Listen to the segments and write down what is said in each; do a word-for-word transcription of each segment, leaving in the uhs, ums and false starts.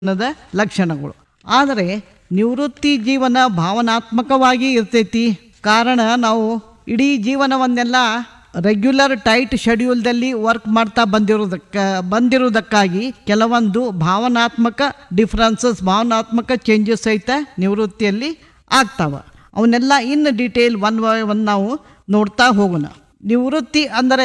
ಜೀವನದ ಲಕ್ಷಣಗಳು. ಆದರೆ ನಿವೃತ್ತಿ ಜೀವನ ಭಾವನಾತ್ಮಕವಾಗಿ ಇರ್ತೈತಿ. ಕಾರಣ ನಾವು ಇಡೀ ಜೀವನವನ್ನೆಲ್ಲ ರೆಗ್ಯುಲರ್ ಟೈಟ್ ಶೆಡ್ಯೂಲ್ದಲ್ಲಿ ವರ್ಕ್ ಮಾಡ್ತಾ ಬಂದಿರೋದಕ್ಕ ಬಂದಿರೋದಕ್ಕಾಗಿ ಕೆಲವೊಂದು ಭಾವನಾತ್ಮಕ ಡಿಫ್ರೆನ್ಸಸ್ ಭಾವನಾತ್ಮಕ ಚೇಂಜಸ್ ಸಹಿತ ನಿವೃತ್ತಿಯಲ್ಲಿ ಆಗ್ತಾವ. ಅವನ್ನೆಲ್ಲ in detail one by one ನಾವು ನೋಡ್ತಾ ಹೋಗೋಣ. ನಿವೃತ್ತಿ ಅಂದರೆ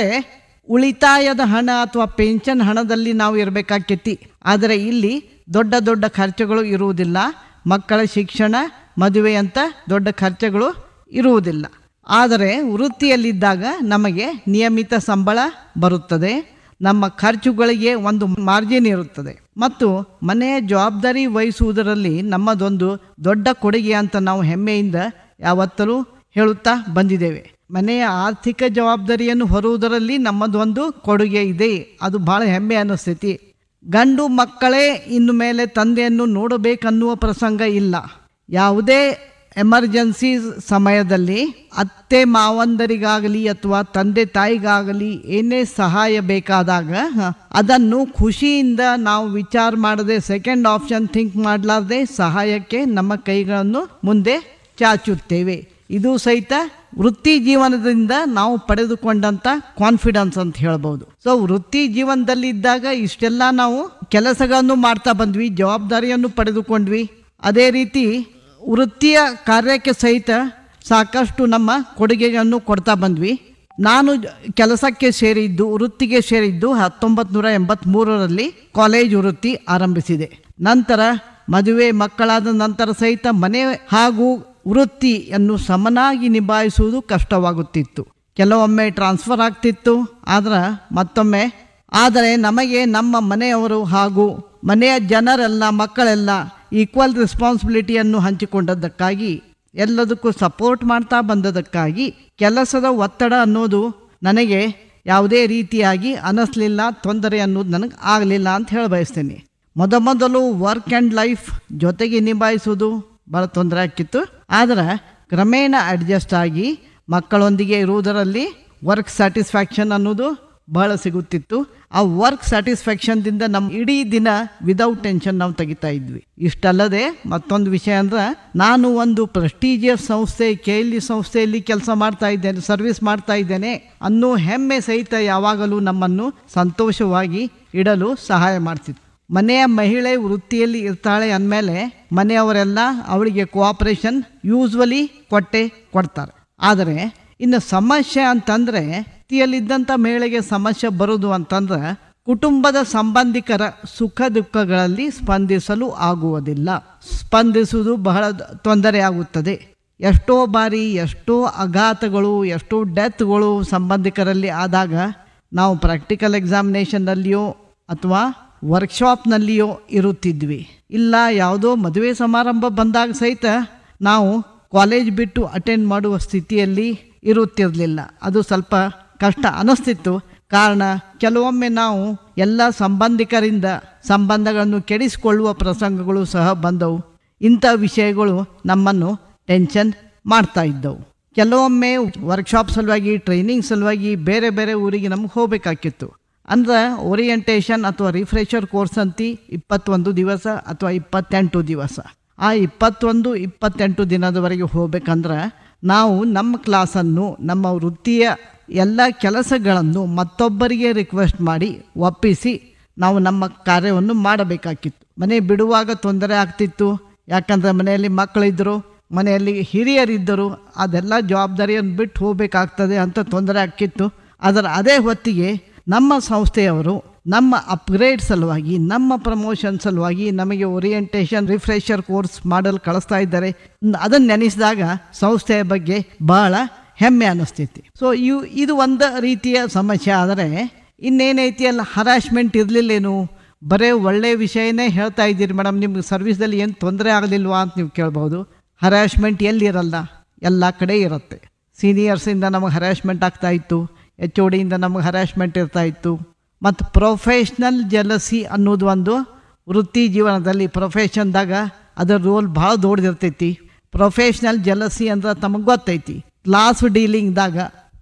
ಉಳಿತಾಯದ ಹಣ ಅಥವಾ ಪೆನ್ಷನ್ ಹಣದಲ್ಲಿ ನಾವು ಇರಬೇಕಾಗ್ತೈತಿ. ಆದರೆ ಇಲ್ಲಿ ದೊಡ್ಡ ದೊಡ್ಡ ಖರ್ಚುಗಳು ಇರುವುದಿಲ್ಲ. ಮಕ್ಕಳ ಶಿಕ್ಷಣ, ಮದುವೆ ಅಂತ ದೊಡ್ಡ ಖರ್ಚುಗಳು ಇರುವುದಿಲ್ಲ. ಆದರೆ ವೃತ್ತಿಯಲ್ಲಿದ್ದಾಗ ನಮಗೆ ನಿಯಮಿತ ಸಂಬಳ ಬರುತ್ತದೆ. ನಮ್ಮ ಖರ್ಚುಗಳಿಗೆ ಒಂದು ಮಾರ್ಜಿನ್ ಇರುತ್ತದೆ ಮತ್ತು ಮನೆಯ ಜವಾಬ್ದಾರಿ ವಹಿಸುವುದರಲ್ಲಿ ನಮ್ಮದೊಂದು ದೊಡ್ಡ ಕೊಡುಗೆ ಅಂತ ನಾವು ಹೆಮ್ಮೆಯಿಂದ ಯಾವತ್ತೂ ಹೇಳುತ್ತಾ ಬಂದಿದ್ದೇವೆ. ಮನೆಯ ಆರ್ಥಿಕ ಜವಾಬ್ದಾರಿಯನ್ನು ಹೊರುವುದರಲ್ಲಿ ನಮ್ಮದೊಂದು ಕೊಡುಗೆ ಇದೆ. ಅದು ಭಾಳ ಹೆಮ್ಮೆ ಅನ್ನಿಸ್ತೈತಿ. ಗಂಡು ಮಕ್ಕಳೇ ಇನ್ನು ಮೇಲೆ ತಂದೆಯನ್ನು ನೋಡಬೇಕನ್ನುವ ಪ್ರಸಂಗ ಇಲ್ಲ. ಯಾವುದೇ ಎಮರ್ಜೆನ್ಸಿ ಸಮಯದಲ್ಲಿ ಅತ್ತೆ ಮಾವಂದರಿಗಾಗಲಿ ಅಥವಾ ತಂದೆ ತಾಯಿಗಾಗಲಿ ಏನೇ ಸಹಾಯ ಬೇಕಾದಾಗ ಅದನ್ನು ಖುಷಿಯಿಂದ ನಾವು ವಿಚಾರ ಮಾಡದೆ ಸೆಕೆಂಡ್ ಆಪ್ಷನ್ ಥಿಂಕ್ ಮಾಡಲಾರ್ದೆ ಸಹಾಯಕ್ಕೆ ನಮ್ಮ ಕೈಗಳನ್ನು ಮುಂದೆ ಚಾಚುತ್ತೇವೆ. ಇದು ಸಹಿತ ವೃತ್ತಿ ಜೀವನದಿಂದ ನಾವು ಪಡೆದುಕೊಂಡಂಥ ಕಾನ್ಫಿಡೆನ್ಸ್ ಅಂತ ಹೇಳ್ಬೋದು. ಸೊ ವೃತ್ತಿ ಜೀವನದಲ್ಲಿದ್ದಾಗ ಇಷ್ಟೆಲ್ಲ ನಾವು ಕೆಲಸಗಳನ್ನು ಮಾಡ್ತಾ ಬಂದ್ವಿ, ಜವಾಬ್ದಾರಿಯನ್ನು ಪಡೆದುಕೊಂಡ್ವಿ. ಅದೇ ರೀತಿ ವೃತ್ತಿಯ ಕಾರ್ಯಕ್ಕೆ ಸಹಿತ ಸಾಕಷ್ಟು ನಮ್ಮ ಕೊಡುಗೆಯನ್ನು ಕೊಡ್ತಾ ಬಂದ್ವಿ. ನಾನು ಕೆಲಸಕ್ಕೆ ಸೇರಿದ್ದು ವೃತ್ತಿಗೆ ಸೇರಿದ್ದು ಹತ್ತೊಂಬತ್ತು ನೂರ ಎಂಬತ್ತ್ಮೂರರಲ್ಲಿ ಕಾಲೇಜ್ ವೃತ್ತಿ ಆರಂಭಿಸಿದೆ. ನಂತರ ಮದುವೆ ಮಕ್ಕಳಾದ ನಂತರ ಸಹಿತ ಮನೆ ಹಾಗೂ ವೃತ್ತಿಯನ್ನು ಸಮನಾಗಿ ನಿಭಾಯಿಸುವುದು ಕಷ್ಟವಾಗುತ್ತಿತ್ತು. ಕೆಲವೊಮ್ಮೆ ಟ್ರಾನ್ಸ್ಫರ್ ಆಗ್ತಿತ್ತು, ಆದ್ರೆ ಮತ್ತೊಮ್ಮೆ ಆದರೆ ನಮಗೆ ನಮ್ಮ ಮನೆಯವರು ಹಾಗೂ ಮನೆಯ ಜನರೆಲ್ಲ ಮಕ್ಕಳೆಲ್ಲ ಈಕ್ವಲ್ ರೆಸ್ಪಾನ್ಸಿಬಿಲಿಟಿಯನ್ನು ಹಂಚಿಕೊಂಡದ್ದಕ್ಕಾಗಿ ಎಲ್ಲದಕ್ಕೂ ಸಪೋರ್ಟ್ ಮಾಡ್ತಾ ಬಂದದಕ್ಕಾಗಿ ಕೆಲಸದ ಒತ್ತಡ ಅನ್ನೋದು ನನಗೆ ಯಾವುದೇ ರೀತಿಯಾಗಿ ಅನ್ನಿಸ್ಲಿಲ್ಲ, ತೊಂದರೆ ಅನ್ನೋದು ನನಗೆ ಆಗಲಿಲ್ಲ ಅಂತ ಹೇಳಿ ಬಯಸ್ತೇನೆ. ಮೊದಮೊದಲು ವರ್ಕ್ ಆ್ಯಂಡ್ ಲೈಫ್ ಜೊತೆಗೆ ನಿಭಾಯಿಸೋದು ಭಾಳ ತೊಂದರೆ ಆಗ್ತಿತ್ತು. ಆದರೆ ಕ್ರಮೇಣ ಅಡ್ಜಸ್ಟ್ ಆಗಿ ಮಕ್ಕಳೊಂದಿಗೆ ಇರುವುದರಲ್ಲಿ ವರ್ಕ್ ಸ್ಯಾಟಿಸ್ಫ್ಯಾಕ್ಷನ್ ಅನ್ನೋದು ಬಹಳ ಸಿಗುತ್ತಿತ್ತು. ಆ ವರ್ಕ್ ಸ್ಯಾಟಿಸ್ಫ್ಯಾಕ್ಷನ್ದಿಂದ ನಮ್ಮ ಇಡೀ ದಿನ ವಿದೌಟ್ ಟೆನ್ಷನ್ ನಾವು ತೆಗಿತಾ ಇದ್ವಿ. ಇಷ್ಟಲ್ಲದೆ ಮತ್ತೊಂದು ವಿಷಯ ಅಂದ್ರೆ, ನಾನು ಒಂದು ಪ್ರೆಸ್ಟೀಜಿಯಸ್ ಸಂಸ್ಥೆ ಕೆ ಎಲ್ ಇ ಸಂಸ್ಥೆಯಲ್ಲಿ ಕೆಲಸ ಮಾಡ್ತಾ ಇದ್ದೇನೆ, ಸರ್ವಿಸ್ ಮಾಡ್ತಾ ಇದ್ದೇನೆ ಅನ್ನೋ ಹೆಮ್ಮೆ ಸಹಿತ ಯಾವಾಗಲೂ ನಮ್ಮನ್ನು ಸಂತೋಷವಾಗಿ ಇಡಲು ಸಹಾಯ ಮಾಡ್ತಿತ್ತು. ಮನೆಯ ಮಹಿಳೆ ವೃತ್ತಿಯಲ್ಲಿ ಇರ್ತಾಳೆ ಅಂದಮೇಲೆ ಮನೆಯವರೆಲ್ಲ ಅವಳಿಗೆ ಕೋಆಪರೇಷನ್ ಯೂಸ್ವಲಿ ಕೊಟ್ಟೆ ಕೊಡ್ತಾರೆ. ಆದರೆ ಇನ್ನು ಸಮಸ್ಯೆ ಅಂತಂದರೆ, ವೃತ್ತಿಯಲ್ಲಿದ್ದಂಥ ಮಹಿಳೆಗೆ ಸಮಸ್ಯೆ ಬರೋದು ಅಂತಂದ್ರೆ ಕುಟುಂಬದ ಸಂಬಂಧಿಕರ ಸುಖ ದುಃಖಗಳಲ್ಲಿ ಸ್ಪಂದಿಸಲು ಆಗುವುದಿಲ್ಲ. ಸ್ಪಂದಿಸುವುದು ಬಹಳ ತೊಂದರೆ ಆಗುತ್ತದೆ. ಎಷ್ಟೋ ಬಾರಿ ಎಷ್ಟೋ ಅಘಾತಗಳು, ಎಷ್ಟೋ ಡೆತ್ಗಳು ಸಂಬಂಧಿಕರಲ್ಲಿ ಆದಾಗ ನಾವು ಪ್ರಾಕ್ಟಿಕಲ್ ಎಕ್ಸಾಮಿನೇಷನ್ನಲ್ಲಿಯೋ ಅಥವಾ ವರ್ಕ್ಶಾಪ್ನಲ್ಲಿಯೋ ಇರುತ್ತಿದ್ವಿ. ಇಲ್ಲ ಯಾವುದೋ ಮದುವೆ ಸಮಾರಂಭ ಬಂದಾಗ ಸಹಿತ ನಾವು ಕಾಲೇಜ್ ಬಿಟ್ಟು ಅಟೆಂಡ್ ಮಾಡುವ ಸ್ಥಿತಿಯಲ್ಲಿ ಇರುತ್ತಿರಲಿಲ್ಲ. ಅದು ಸ್ವಲ್ಪ ಕಷ್ಟ ಅನ್ನಿಸ್ತಿತ್ತು. ಕಾರಣ ಕೆಲವೊಮ್ಮೆ ನಾವು ಎಲ್ಲ ಸಂಬಂಧಿಕರಿಂದ ಸಂಬಂಧಗಳನ್ನು ಕೆಡಿಸಿಕೊಳ್ಳುವ ಪ್ರಸಂಗಗಳು ಸಹ ಬಂದವು. ಇಂಥ ವಿಷಯಗಳು ನಮ್ಮನ್ನು ಟೆನ್ಷನ್ ಮಾಡ್ತಾ ಇದ್ದವು. ಕೆಲವೊಮ್ಮೆ ವರ್ಕ್ಶಾಪ್ ಸಲುವಾಗಿ, ಟ್ರೈನಿಂಗ್ ಸಲುವಾಗಿ ಬೇರೆ ಬೇರೆ ಊರಿಗೆ ನಮ್ಗೆ ಹೋಗಬೇಕಾಗಿತ್ತು. ಅಂದರೆ ಓರಿಯೆಂಟೇಷನ್ ಅಥವಾ ರಿಫ್ರೆಷರ್ ಕೋರ್ಸ್ ಅಂತಿ ಇಪ್ಪತ್ತೊಂದು ದಿವಸ ಅಥವಾ ಇಪ್ಪತ್ತೆಂಟು ದಿವಸ. ಆ ಇಪ್ಪತ್ತೊಂದು ಇಪ್ಪತ್ತೆಂಟು ದಿನದವರೆಗೆ ಹೋಗ್ಬೇಕಂದ್ರೆ ನಾವು ನಮ್ಮ ಕ್ಲಾಸನ್ನು, ನಮ್ಮ ವೃತ್ತಿಯ ಎಲ್ಲ ಕೆಲಸಗಳನ್ನು ಮತ್ತೊಬ್ಬರಿಗೆ ರಿಕ್ವೆಸ್ಟ್ ಮಾಡಿ ಒಪ್ಪಿಸಿ ನಾವು ನಮ್ಮ ಕಾರ್ಯವನ್ನು ಮಾಡಬೇಕಾಗಿತ್ತು. ಮನೆ ಬಿಡುವಾಗ ತೊಂದರೆ ಆಗ್ತಿತ್ತು. ಯಾಕಂದರೆ ಮನೆಯಲ್ಲಿ ಮಕ್ಕಳಿದ್ದರು, ಮನೆಯಲ್ಲಿ ಹಿರಿಯರಿದ್ದರು, ಅದೆಲ್ಲ ಜವಾಬ್ದಾರಿಯನ್ನು ಬಿಟ್ಟು ಹೋಗಬೇಕಾಗ್ತದೆ ಅಂತ ತೊಂದರೆ ಆಗ್ತಿತ್ತು. ಅದರ ಅದೇ ಹೊತ್ತಿಗೆ ನಮ್ಮ ಸಂಸ್ಥೆಯವರು ನಮ್ಮ ಅಪ್ಗ್ರೇಡ್ ಸಲುವಾಗಿ, ನಮ್ಮ ಪ್ರಮೋಷನ್ ಸಲುವಾಗಿ ನಮಗೆ ಓರಿಯೆಂಟೇಷನ್ ರಿಫ್ರೆಷರ್ ಕೋರ್ಸ್ ಮಾಡಲು ಕಳಿಸ್ತಾ ಇದ್ದಾರೆ. ಅದನ್ನು ನೆನೆಸಿದಾಗ ಸಂಸ್ಥೆಯ ಬಗ್ಗೆ ಬಹಳ ಹೆಮ್ಮೆ ಅನ್ನಿಸ್ತೈತಿ. ಸೊ ಇವು ಇದು ಒಂದು ರೀತಿಯ ಸಮಸ್ಯೆ. ಆದರೆ ಇನ್ನೇನೈತಿ ಅಲ್ಲ, ಹರಾಸ್ಮೆಂಟ್ ಇರಲಿಲ್ಲೇನು, ಬರೀ ಒಳ್ಳೆಯ ವಿಷಯನೇ ಹೇಳ್ತಾ ಇದ್ದೀರಿ ಮೇಡಮ್, ನಿಮ್ಗೆ ಸರ್ವಿಸ್ದಲ್ಲಿ ಏನು ತೊಂದರೆ ಆಗಲಿಲ್ವಾ ಅಂತ ನೀವು ಕೇಳ್ಬೋದು. ಹರಾಸ್ಮೆಂಟ್ ಎಲ್ಲಿರಲ್ಲ, ಎಲ್ಲ ಕಡೆ ಇರುತ್ತೆ. ಸೀನಿಯರ್ಸಿಂದ ನಮಗೆ ಹರಾಸ್ಮೆಂಟ್ ಆಗ್ತಾಯಿತ್ತು, ಎಚ್ ಒ ಡಿಯಿಂದ ನಮಗೆ ಹರಾಸ್ಮೆಂಟ್ ಇರ್ತಾಯಿತ್ತು. ಮತ್ತು ಪ್ರೊಫೆಷ್ನಲ್ ಜಲಸಿ ಅನ್ನೋದು ಒಂದು ವೃತ್ತಿ ಜೀವನದಲ್ಲಿ ಪ್ರೊಫೆಷನ್ದಾಗ ಅದರ ರೋಲ್ ಭಾಳ ದೊಡ್ಡದಿರ್ತೈತಿ. ಪ್ರೊಫೆಷ್ನಲ್ ಜಲಸಿ ಅಂದ್ರೆ ತಮಗೆ ಗೊತ್ತೈತಿ. ಕ್ಲಾಸ್ ಡೀಲಿಂಗ್ದಾಗ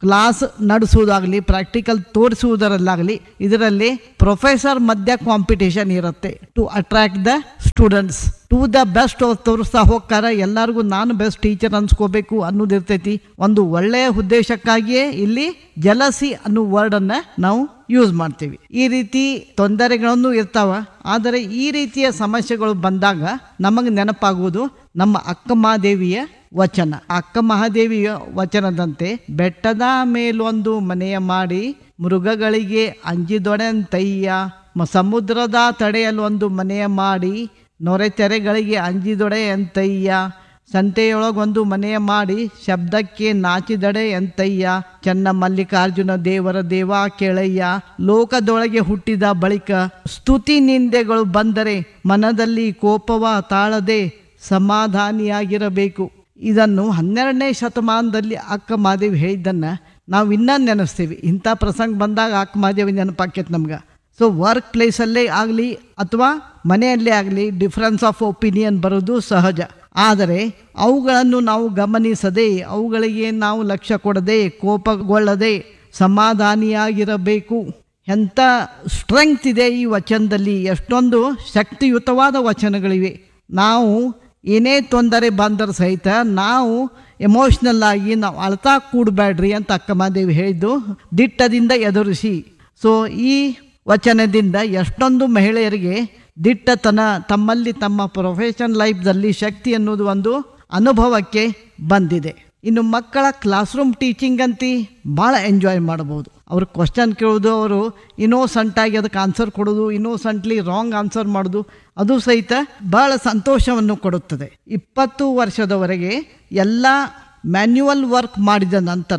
ಕ್ಲಾಸ್ ನಡೆಸುವುದಾಗಲಿ ಪ್ರಾಕ್ಟಿಕಲ್ ತೋರಿಸುವುದರಲ್ಲಾಗಲಿ ಇದರಲ್ಲಿ ಪ್ರೊಫೆಸರ್ ಮಧ್ಯ ಕಾಂಪಿಟೇಷನ್ ಇರುತ್ತೆ to attract the students to the best ತೋರಿಸ್ತಾ ಹೋಗ್ತಾರೆ. ಎಲ್ಲರಿಗೂ ನಾನು ಬೆಸ್ಟ್ ಟೀಚರ್ ಅನ್ಸ್ಕೋಬೇಕು ಅನ್ನೋದು ಇರ್ತೈತಿ. ಒಂದು ಒಳ್ಳೆಯ ಉದ್ದೇಶಕ್ಕಾಗಿಯೇ ಇಲ್ಲಿ ಜಲಸಿ ಅನ್ನೋ ವರ್ಡನ್ನು ನಾವು ಯೂಸ್ ಮಾಡ್ತೀವಿ. ಈ ರೀತಿ ತೊಂದರೆಗಳನ್ನು ಇರ್ತಾವ. ಆದರೆ ಈ ರೀತಿಯ ಸಮಸ್ಯೆಗಳು ಬಂದಾಗ ನಮಗೆ ನೆನಪಾಗುವುದು ನಮ್ಮ ಅಕ್ಕ ಮಹಾದೇವಿಯ ವಚನ. ಅಕ್ಕ ಮಹಾದೇವಿಯ ವಚನದಂತೆ ಬೆಟ್ಟದ ಮೇಲೊಂದು ಮನೆಯ ಮಾಡಿ ಮೃಗಗಳಿಗೆ ಅಂಜಿದೊಡೆಂತಯ್ಯ, ಸಮುದ್ರದ ತಡೆಯಲೊಂದು ಮನೆಯ ಮಾಡಿ ನೊರೆತೆರೆಗಳಿಗೆ ಅಂಜಿದೊಡೆ ಎಂತಯ್ಯ, ಸಂತೆಯೊಳಗೊಂದು ಮನೆಯ ಮಾಡಿ ಶಬ್ದಕ್ಕೆ ನಾಚಿದಡೆ ಎಂತಯ್ಯ, ಚನ್ನ ಮಲ್ಲಿಕಾರ್ಜುನ ದೇವರ ದೇವ ಕೇಳಯ್ಯ, ಲೋಕದೊಳಗೆ ಹುಟ್ಟಿದ ಬಳಿಕ ಸ್ತುತಿ ನಿಂದೆಗಳು ಬಂದರೆ ಮನದಲ್ಲಿ ಕೋಪವ ತಾಳದೆ ಸಮಾಧಾನಿಯಾಗಿರಬೇಕು. ಇದನ್ನು ಹನ್ನೆರಡನೇ ಶತಮಾನದಲ್ಲಿ ಅಕ್ಕ ಮಹಾದೇವಿ ಹೇಳಿದ್ದನ್ನು ನಾವು ಇನ್ನೂ ನೆನೆಸ್ತೀವಿ. ಇಂಥ ಪ್ರಸಂಗ ಬಂದಾಗ ಅಕ್ಕ ಮಹಾದೇವಿ ನೆನಪಾಕೈತೆ ನಮ್ಗೆ. ಸೊ ವರ್ಕ್ ಪ್ಲೇಸಲ್ಲೇ ಆಗಲಿ ಅಥವಾ ಮನೆಯಲ್ಲೇ ಆಗಲಿ ಡಿಫ್ರೆನ್ಸ್ ಆಫ್ ಒಪಿನಿಯನ್ ಬರೋದು ಸಹಜ. ಆದರೆ ಅವುಗಳನ್ನು ನಾವು ಗಮನಿಸದೆ, ಅವುಗಳಿಗೆ ನಾವು ಲಕ್ಷ್ಯ ಕೊಡದೆ, ಕೋಪಗೊಳ್ಳದೆ ಸಮಾಧಾನಿಯಾಗಿರಬೇಕು. ಎಂಥ ಸ್ಟ್ರೆಂಗ್ತ್ ಇದೆ ಈ ವಚನದಲ್ಲಿ, ಎಷ್ಟೊಂದು ಶಕ್ತಿಯುತವಾದ ವಚನಗಳಿವೆ. ನಾವು ಏನೇ ತೊಂದರೆ ಬಂದರೂ ಸಹಿತ ನಾವು ಎಮೋಷ್ನಲ್ ಆಗಿ ನಾವು ಅಳ್ತಾ ಕೂಡಬೇಡ್ರಿ ಅಂತ ಅಕ್ಕ ಮಹಾದೇವಿ ಹೇಳಿದ್ದು ದಿಟ್ಟದಿಂದ ಎದುರಿಸಿ. ಸೊ ಈ ವಚನದಿಂದ ಎಷ್ಟೊಂದು ಮಹಿಳೆಯರಿಗೆ ದಿಟ್ಟತನ, ತಮ್ಮಲ್ಲಿ ತಮ್ಮ ಪ್ರೊಫೆಷನ್ ಲೈಫ್ದಲ್ಲಿ ಶಕ್ತಿ ಅನ್ನೋದು ಒಂದು ಅನುಭವಕ್ಕೆ ಬಂದಿದೆ. ಇನ್ನು ಮಕ್ಕಳ ಕ್ಲಾಸ್ ರೂಮ್ ಟೀಚಿಂಗ್ ಅಂತಿ ಭಾಳ ಎಂಜಾಯ್ ಮಾಡ್ಬೋದು. ಅವ್ರು ಕ್ವಶನ್ ಕೇಳೋದು, ಅವರು ಇನ್ನೋಸೆಂಟಾಗಿ ಅದಕ್ಕೆ ಆನ್ಸರ್ ಕೊಡೋದು, ಇನ್ನೋಸೆಂಟ್ಲಿ ರಾಂಗ್ ಆನ್ಸರ್ ಮಾಡೋದು, ಅದು ಸಹಿತ ಭಾಳ ಸಂತೋಷವನ್ನು ಕೊಡುತ್ತದೆ. ಇಪ್ಪತ್ತು ವರ್ಷದವರೆಗೆ ಎಲ್ಲ ಮ್ಯಾನ್ಯುವಲ್ ವರ್ಕ್ ಮಾಡಿದ ನಂತರ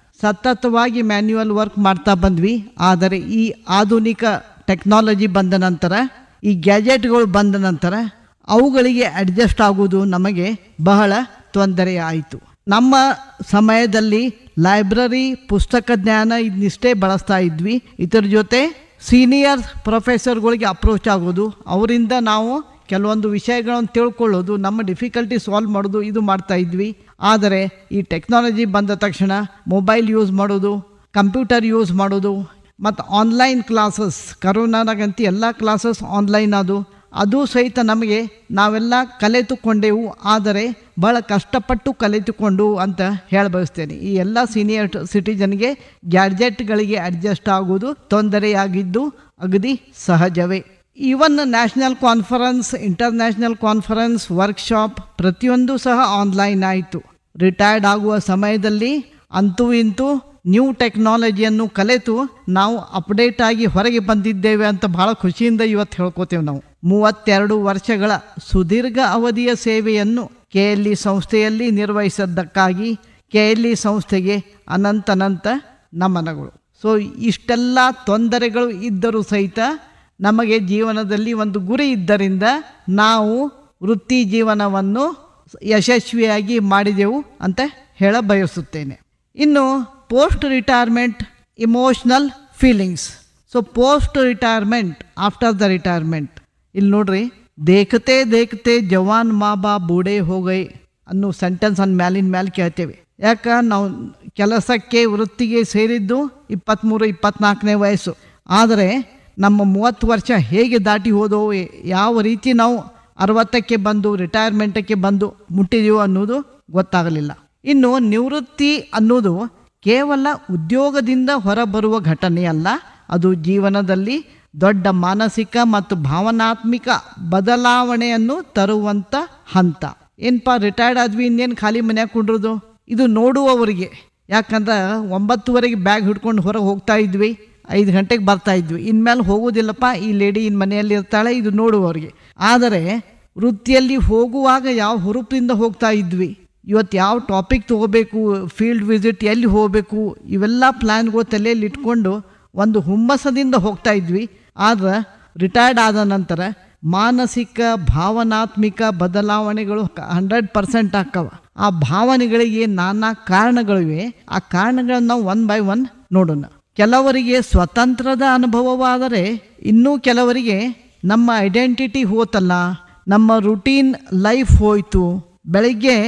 ಸತತವಾಗಿ ಮ್ಯಾನ್ಯುವಲ್ ವರ್ಕ್ ಮಾಡ್ತಾ ಬಂದ್ವಿ. ಆದರೆ ಈ ಆಧುನಿಕ ಟೆಕ್ನಾಲಜಿ ಬಂದ ನಂತರ, ಈ ಗ್ಯಾಜೆಟ್ಗಳು ಬಂದ ನಂತರ ಅವುಗಳಿಗೆ ಅಡ್ಜಸ್ಟ್ ಆಗುವುದು ನಮಗೆ ಬಹಳ ತೊಂದರೆ ಆಯಿತು. ನಮ್ಮ ಸಮಯದಲ್ಲಿ ಲೈಬ್ರರಿ, ಪುಸ್ತಕ ಜ್ಞಾನ ಇದನ್ನಿಷ್ಟೇ ಬಳಸ್ತಾ ಇದ್ವಿ. ಇದರ ಜೊತೆ ಸೀನಿಯರ್ ಪ್ರೊಫೆಸರ್ಗಳಿಗೆ ಅಪ್ರೋಚ್ ಆಗೋದು, ಅವರಿಂದ ನಾವು ಕೆಲವೊಂದು ವಿಷಯಗಳನ್ನು ತಿಳ್ಕೊಳ್ಳೋದು, ನಮ್ಮ ಡಿಫಿಕಲ್ಟಿ ಸಾಲ್ವ್ ಮಾಡೋದು, ಇದು ಮಾಡ್ತಾ ಇದ್ವಿ. ಆದರೆ ಈ ಟೆಕ್ನಾಲಜಿ ಬಂದ ತಕ್ಷಣ ಮೊಬೈಲ್ ಯೂಸ್ ಮಾಡೋದು, ಕಂಪ್ಯೂಟರ್ ಯೂಸ್ ಮಾಡೋದು ಮತ್ತು ಆನ್ಲೈನ್ ಕ್ಲಾಸಸ್, ಕರೋನಾದಾಗಂತೂ ಎಲ್ಲ ಕ್ಲಾಸಸ್ ಆನ್ಲೈನ್ ಅದು ಅದು ಸಹಿತ ನಮಗೆ ನಾವೆಲ್ಲ ಕಲಿತುಕೊಂಡೆವು. ಆದರೆ ಭಾಳ ಕಷ್ಟಪಟ್ಟು ಕಲಿತುಕೊಂಡು ಅಂತ ಹೇಳ ಬಯಸ್ತೇನೆ. ಈ ಎಲ್ಲ ಸೀನಿಯರ್ ಸಿಟಿಜನ್ಗೆ ಗ್ಯಾಡ್ಜೆಟ್ಗಳಿಗೆ ಅಡ್ಜಸ್ಟ್ ಆಗುವುದು ತೊಂದರೆಯಾಗಿದ್ದು ಅಗದಿ ಸಹಜವೇ. Even national conference, international conference, workshop ಪ್ರತಿಯೊಂದು ಸಹ ಆನ್ಲೈನ್ ಆಯಿತು. ರಿಟೈರ್ಡ್ ಆಗುವ ಸಮಯದಲ್ಲಿ ಅಂತೂ ಇಂತೂ ನ್ಯೂ ಟೆಕ್ನಾಲಜಿಯನ್ನು ಕಲಿತು ನಾವು ಅಪ್ಡೇಟ್ ಆಗಿ ಹೊರಗೆ ಬಂದಿದ್ದೇವೆ ಅಂತ ಭಾಳ ಖುಷಿಯಿಂದ ಇವತ್ತು ಹೇಳ್ಕೋತೇವೆ ನಾವು. ಮೂವತ್ತೆರಡು ವರ್ಷಗಳ ಸುದೀರ್ಘ ಅವಧಿಯ ಸೇವೆಯನ್ನು ಕೆ ಎಲ್ ಇ ಸಂಸ್ಥೆಯಲ್ಲಿ ನಿರ್ವಹಿಸಿದ್ದಕ್ಕಾಗಿ ಕೆ ಎಲ್ ಇ ಸಂಸ್ಥೆಗೆ ಅನಂತನಂತ ನಮನಗಳು. ಸೊ ಇಷ್ಟೆಲ್ಲ ತೊಂದರೆಗಳು ಇದ್ದರೂ ಸಹಿತ ನಮಗೆ ಜೀವನದಲ್ಲಿ ಒಂದು ಗುರಿ ಇದ್ದರಿಂದ ನಾವು ವೃತ್ತಿ ಜೀವನವನ್ನು ಯಶಸ್ವಿಯಾಗಿ ಮಾಡಿದೆವು ಅಂತ ಹೇಳ ಬಯಸುತ್ತೇನೆ. ಇನ್ನು post retirement emotional feelings. So post retirement, after the retirement, ಇಲ್ಲಿ ನೋಡ್ರಿ, ದೇಖತೆ ದೇಖತೆ ಜವಾನ್ ಮಾ ಬಾ ಬೂಡೆ ಹೋಗೈ ಅನ್ನೋ ಸೆಂಟೆನ್ಸ್ ಅನ್ನು ಮ್ಯಾಲಿನ ಮ್ಯಾಲೆ ಕೇಳ್ತೇವೆ. ಯಾಕೆ ನಾವು ಕೆಲಸಕ್ಕೆ ವೃತ್ತಿಗೆ ಸೇರಿದ್ದು ಇಪ್ಪತ್ತ್ಮೂರು ಇಪ್ಪತ್ತ್ನಾಲ್ಕನೇ ವಯಸ್ಸು. ಆದರೆ ನಮ್ಮ ಮೂವತ್ತು ವರ್ಷ ಹೇಗೆ ದಾಟಿ ಹೋದವು, ಯಾವ ರೀತಿ ನಾವು ಅರವತ್ತಕ್ಕೆ ಬಂದು ರಿಟೈರ್ಮೆಂಟಕ್ಕೆ ಬಂದು ಮುಟ್ಟಿದೆವು ಅನ್ನೋದು ಗೊತ್ತಾಗಲಿಲ್ಲ. ಇನ್ನು ನಿವೃತ್ತಿ ಅನ್ನೋದು ಕೇವಲ ಉದ್ಯೋಗದಿಂದ ಹೊರಬರುವ ಘಟನೆಯಲ್ಲ, ಅದು ಜೀವನದಲ್ಲಿ ದೊಡ್ಡ ಮಾನಸಿಕ ಮತ್ತು ಭಾವನಾತ್ಮಕ ಬದಲಾವಣೆಯನ್ನು ತರುವಂಥ ಹಂತ. ಏನಪ್ಪ ರಿಟೈರ್ಡ್ ಆದ್ವಿ, ಇನ್ನೇನು ಖಾಲಿ ಮನ್ಯಾಗ ಕುಂಡ್ರದು, ಇದು ನೋಡುವವರಿಗೆ. ಯಾಕಂದ್ರೆ ಒಂಬತ್ತುವರೆಗೆ ಬ್ಯಾಗ್ ಹಿಡ್ಕೊಂಡು ಹೊರಗೆ ಹೋಗ್ತಾ ಇದ್ವಿ, ಐದು ಗಂಟೆಗೆ ಬರ್ತಾ ಇದ್ವಿ, ಇನ್ಮೇಲೆ ಹೋಗೋದಿಲ್ಲಪ್ಪ, ಈ ಲೇಡಿ ಇನ್ನು ಮನೆಯಲ್ಲಿ ಇರ್ತಾಳೆ, ಇದು ನೋಡುವವರಿಗೆ. ಆದರೆ ವೃತ್ತಿಯಲ್ಲಿ ಹೋಗುವಾಗ ಯಾವ ಹುರುಪಿಂದ ಹೋಗ್ತಾ ಇದ್ವಿ, ಇವತ್ತು ಯಾವ ಟಾಪಿಕ್ ತೊಗೋಬೇಕು, ಫೀಲ್ಡ್ ವಿಸಿಟ್ ಎಲ್ಲಿ ಹೋಗಬೇಕು, ಇವೆಲ್ಲ ಪ್ಲ್ಯಾನ್ಗಳು ತಲೆಯಲ್ಲಿ ಇಟ್ಕೊಂಡು ಒಂದು ಹುಮ್ಮಸದಿಂದ ಹೋಗ್ತಾ ಇದ್ವಿ. ಆದರೆ ರಿಟೈರ್ಡ್ ಆದ ನಂತರ ಮಾನಸಿಕ ಭಾವನಾತ್ಮಕ ಬದಲಾವಣೆಗಳು ಹಂಡ್ರೆಡ್ ಪರ್ಸೆಂಟ್ ಆಗ್ತವೆ. ಆ ಭಾವನೆಗಳಿಗೆ ನಾನಾ ಕಾರಣಗಳಿವೆ. ಆ ಕಾರಣಗಳನ್ನು ನಾವು ಒನ್ ಬೈ ಒನ್ ನೋಡೋಣ. ಕೆಲವರಿಗೆ ಸ್ವತಂತ್ರದ ಅನುಭವವಾದರೆ, ಇನ್ನೂ ಕೆಲವರಿಗೆ ನಮ್ಮ ಐಡೆಂಟಿಟಿ ಹೋತಲ್ಲ, ನಮ್ಮ ರುಟೀನ್ ಲೈಫ್ ಹೋಯಿತು. ಬೆಳಗ್ಗೆ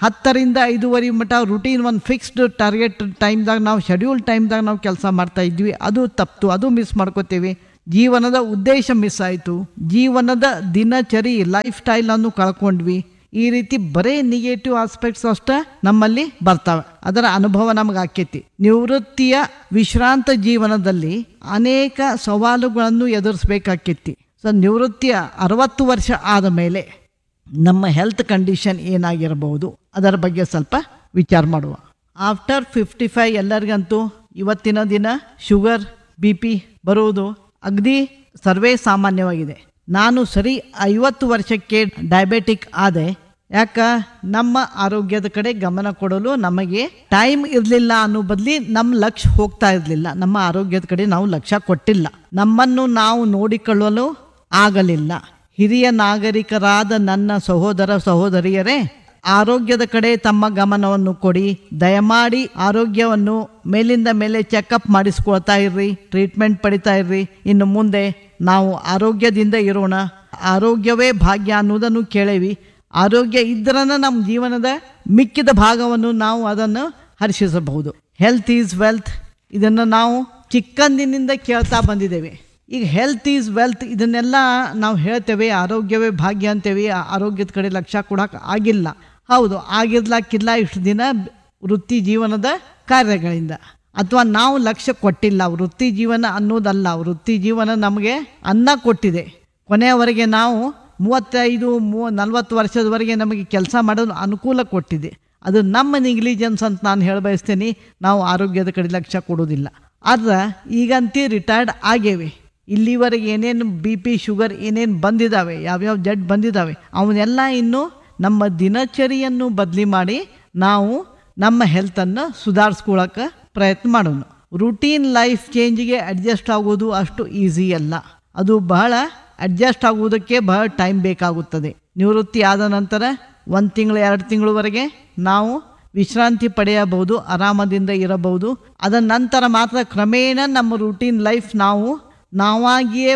ಹತ್ತರಿಂದ ಐದೂವರೆ ಮಟ್ಟ ರುಟೀನ್ ಒಂದು ಫಿಕ್ಸ್ಡ್ ಟಾರ್ಗೆಟ್ ಟೈಮ್ದಾಗ ನಾವು ಶೆಡ್ಯೂಲ್ ಟೈಮ್ದಾಗ ನಾವು ಕೆಲಸ ಮಾಡ್ತಾ ಇದ್ವಿ. ಅದು ತಪ್ಪಿತು, ಅದು ಮಿಸ್ ಮಾಡ್ಕೋತೀವಿ. ಜೀವನದ ಉದ್ದೇಶ ಮಿಸ್ ಆಯಿತು. ಜೀವನದ ದಿನಚರಿ ಲೈಫ್ ಸ್ಟೈಲನ್ನು ಕಳ್ಕೊಂಡ್ವಿ. ಈ ರೀತಿ ಬರೇ ನೆಗೆಟಿವ್ ಆಸ್ಪೆಕ್ಟ್ಸ್ ಅಷ್ಟೇ ನಮ್ಮಲ್ಲಿ ಬರ್ತಾವೆ. ಅದರ ಅನುಭವ ನಮಗೆ ಆಕೈತಿ. ನಿವೃತ್ತಿಯ ವಿಶ್ರಾಂತ ಜೀವನದಲ್ಲಿ ಅನೇಕ ಸವಾಲುಗಳನ್ನು ಎದುರಿಸ್ಬೇಕಾಕೈತಿ. ಸೊ ನಿವೃತ್ತಿಯ ಅರವತ್ತು ವರ್ಷ ಆದ ಮೇಲೆ ನಮ್ಮ ಹೆಲ್ತ್ ಕಂಡೀಷನ್ ಏನಾಗಿರಬಹುದು ಅದರ ಬಗ್ಗೆ ಸ್ವಲ್ಪ ವಿಚಾರ ಮಾಡುವ. ಆಫ್ಟರ್ ಫಿಫ್ಟಿ ಫೈವ್ ಎಲ್ಲರಿಗಂತೂ ಇವತ್ತಿನ ದಿನ ಶುಗರ್ ಬಿ ಪಿ ಬರುವುದು ಅಗದಿ ಸರ್ವೇ ಸಾಮಾನ್ಯವಾಗಿದೆ. ನಾನು ಸರಿ ಐವತ್ತು ವರ್ಷಕ್ಕೆ ಡಯಾಬಿಟಿಕ್ ಆದೆ. ಯಾಕ? ನಮ್ಮ ಆರೋಗ್ಯದ ಕಡೆ ಗಮನ ಕೊಡಲು ನಮಗೆ ಟೈಮ್ ಇರಲಿಲ್ಲ ಅನ್ನೋ ಬದಲಿ ನಮ್ಮ ಲಕ್ಷ್ಯ ಹೋಗ್ತಾ ಇರಲಿಲ್ಲ. ನಮ್ಮ ಆರೋಗ್ಯದ ಕಡೆ ನಾವು ಲಕ್ಷ್ಯ ಕೊಟ್ಟಿಲ್ಲ. ನಮ್ಮನ್ನು ನಾವು ನೋಡಿಕೊಳ್ಳಲು ಆಗಲಿಲ್ಲ. ಹಿರಿಯ ನಾಗರಿಕರಾದ ನನ್ನ ಸಹೋದರ ಸಹೋದರಿಯರೇ, ಆರೋಗ್ಯದ ಕಡೆ ತಮ್ಮ ಗಮನವನ್ನು ಕೊಡಿ. ದಯಮಾಡಿ ಆರೋಗ್ಯವನ್ನು ಮೇಲಿಂದ ಮೇಲೆ ಚೆಕಪ್ ಮಾಡಿಸ್ಕೊಳ್ತಾ ಇರ್ರಿ, ಟ್ರೀಟ್ಮೆಂಟ್ ಪಡಿತಾ ಇರ್ರಿ. ಇನ್ನು ಮುಂದೆ ನಾವು ಆರೋಗ್ಯದಿಂದ ಇರೋಣ. ಆರೋಗ್ಯವೇ ಭಾಗ್ಯ ಅನ್ನೋದನ್ನು ಕೇಳೇವಿ. ಆರೋಗ್ಯ ಇದ್ರನ ನಮ್ಮ ಜೀವನದ ಮಿಕ್ಕಿದ ಭಾಗವನ್ನು ನಾವು ಅದನ್ನು ಹರ್ಷಿಸಬಹುದು. ಹೆಲ್ತ್ ಈಸ್ ವೆಲ್ತ್, ಇದನ್ನು ನಾವು ಚಿಕ್ಕಂದಿನಿಂದ ಕೇಳ್ತಾ ಬಂದಿದ್ದೇವೆ. ಈಗ ಹೆಲ್ತ್ ಈಸ್ ವೆಲ್ತ್ ಇದನ್ನೆಲ್ಲ ನಾವು ಹೇಳ್ತೇವೆ, ಆರೋಗ್ಯವೇ ಭಾಗ್ಯ ಅಂತೇವೆ. ಆರೋಗ್ಯದ ಕಡೆ ಲಕ್ಷ್ಯ ಕೊಡೋಕೆ ಆಗಿಲ್ಲ. ಹೌದು, ಆಗಿರ್ಲಾಕಿಲ್ಲ ಇಷ್ಟು ದಿನ ವೃತ್ತಿ ಜೀವನದ ಕಾರ್ಯಗಳಿಂದ, ಅಥವಾ ನಾವು ಲಕ್ಷ್ಯ ಕೊಟ್ಟಿಲ್ಲ. ವೃತ್ತಿ ಜೀವನ ಅನ್ನೋದಲ್ಲ, ವೃತ್ತಿ ಜೀವನ ನಮಗೆ ಅನ್ನ ಕೊಟ್ಟಿದೆ. ಕೊನೆಯವರೆಗೆ ನಾವು ಮೂವತ್ತೈದು ಮೂ ನಲ್ವತ್ತು ವರ್ಷದವರೆಗೆ ನಮಗೆ ಕೆಲಸ ಮಾಡೋದು ಅನುಕೂಲ ಕೊಟ್ಟಿದೆ. ಅದು ನಮ್ಮ ನೆಗ್ಲಿಜೆನ್ಸ್ ಅಂತ ನಾನು ಹೇಳ ಬಯಸ್ತೇನೆ. ನಾವು ಆರೋಗ್ಯದ ಕಡೆ ಲಕ್ಷ್ಯ ಕೊಡೋದಿಲ್ಲ. ಆದ್ರೆ ಈಗಂತೂ ರಿಟೈರ್ಡ್ ಆಗೇವೆ. ಇಲ್ಲಿವರೆಗೆ ಏನೇನು ಬಿ ಪಿ ಶುಗರ್ ಏನೇನು ಬಂದಿದ್ದಾವೆ, ಯಾವ್ಯಾವ ಜಡ್ ಬಂದಿದ್ದಾವೆ, ಅವನ್ನೆಲ್ಲ ಇನ್ನು ನಮ್ಮ ದಿನಚರಿಯನ್ನು ಬದಲಿ ಮಾಡಿ ನಾವು ನಮ್ಮ ಹೆಲ್ತನ್ನು ಸುಧಾರಿಸ್ಕೊಳ್ಳೋಕೆ ಪ್ರಯತ್ನ ಮಾಡೋಣ. ರುಟೀನ್ ಲೈಫ್ ಚೇಂಜಿಗೆ ಅಡ್ಜಸ್ಟ್ ಆಗೋದು ಅಷ್ಟು ಈಸಿ ಅಲ್ಲ. ಅದು ಬಹಳ ಅಡ್ಜಸ್ಟ್ ಆಗುವುದಕ್ಕೆ ಬಹಳ ಟೈಮ್ ಬೇಕಾಗುತ್ತದೆ. ನಿವೃತ್ತಿ ಆದ ನಂತರ ಒಂದು ತಿಂಗಳು ಎರಡು ತಿಂಗಳವರೆಗೆ ನಾವು ವಿಶ್ರಾಂತಿ ಪಡೆಯಬಹುದು, ಆರಾಮದಿಂದ ಇರಬಹುದು. ಅದರ ನಂತರ ಮಾತ್ರ ಕ್ರಮೇಣ ನಮ್ಮ ರುಟೀನ್ ಲೈಫ್ ನಾವು ನಾವಾಗಿಯೇ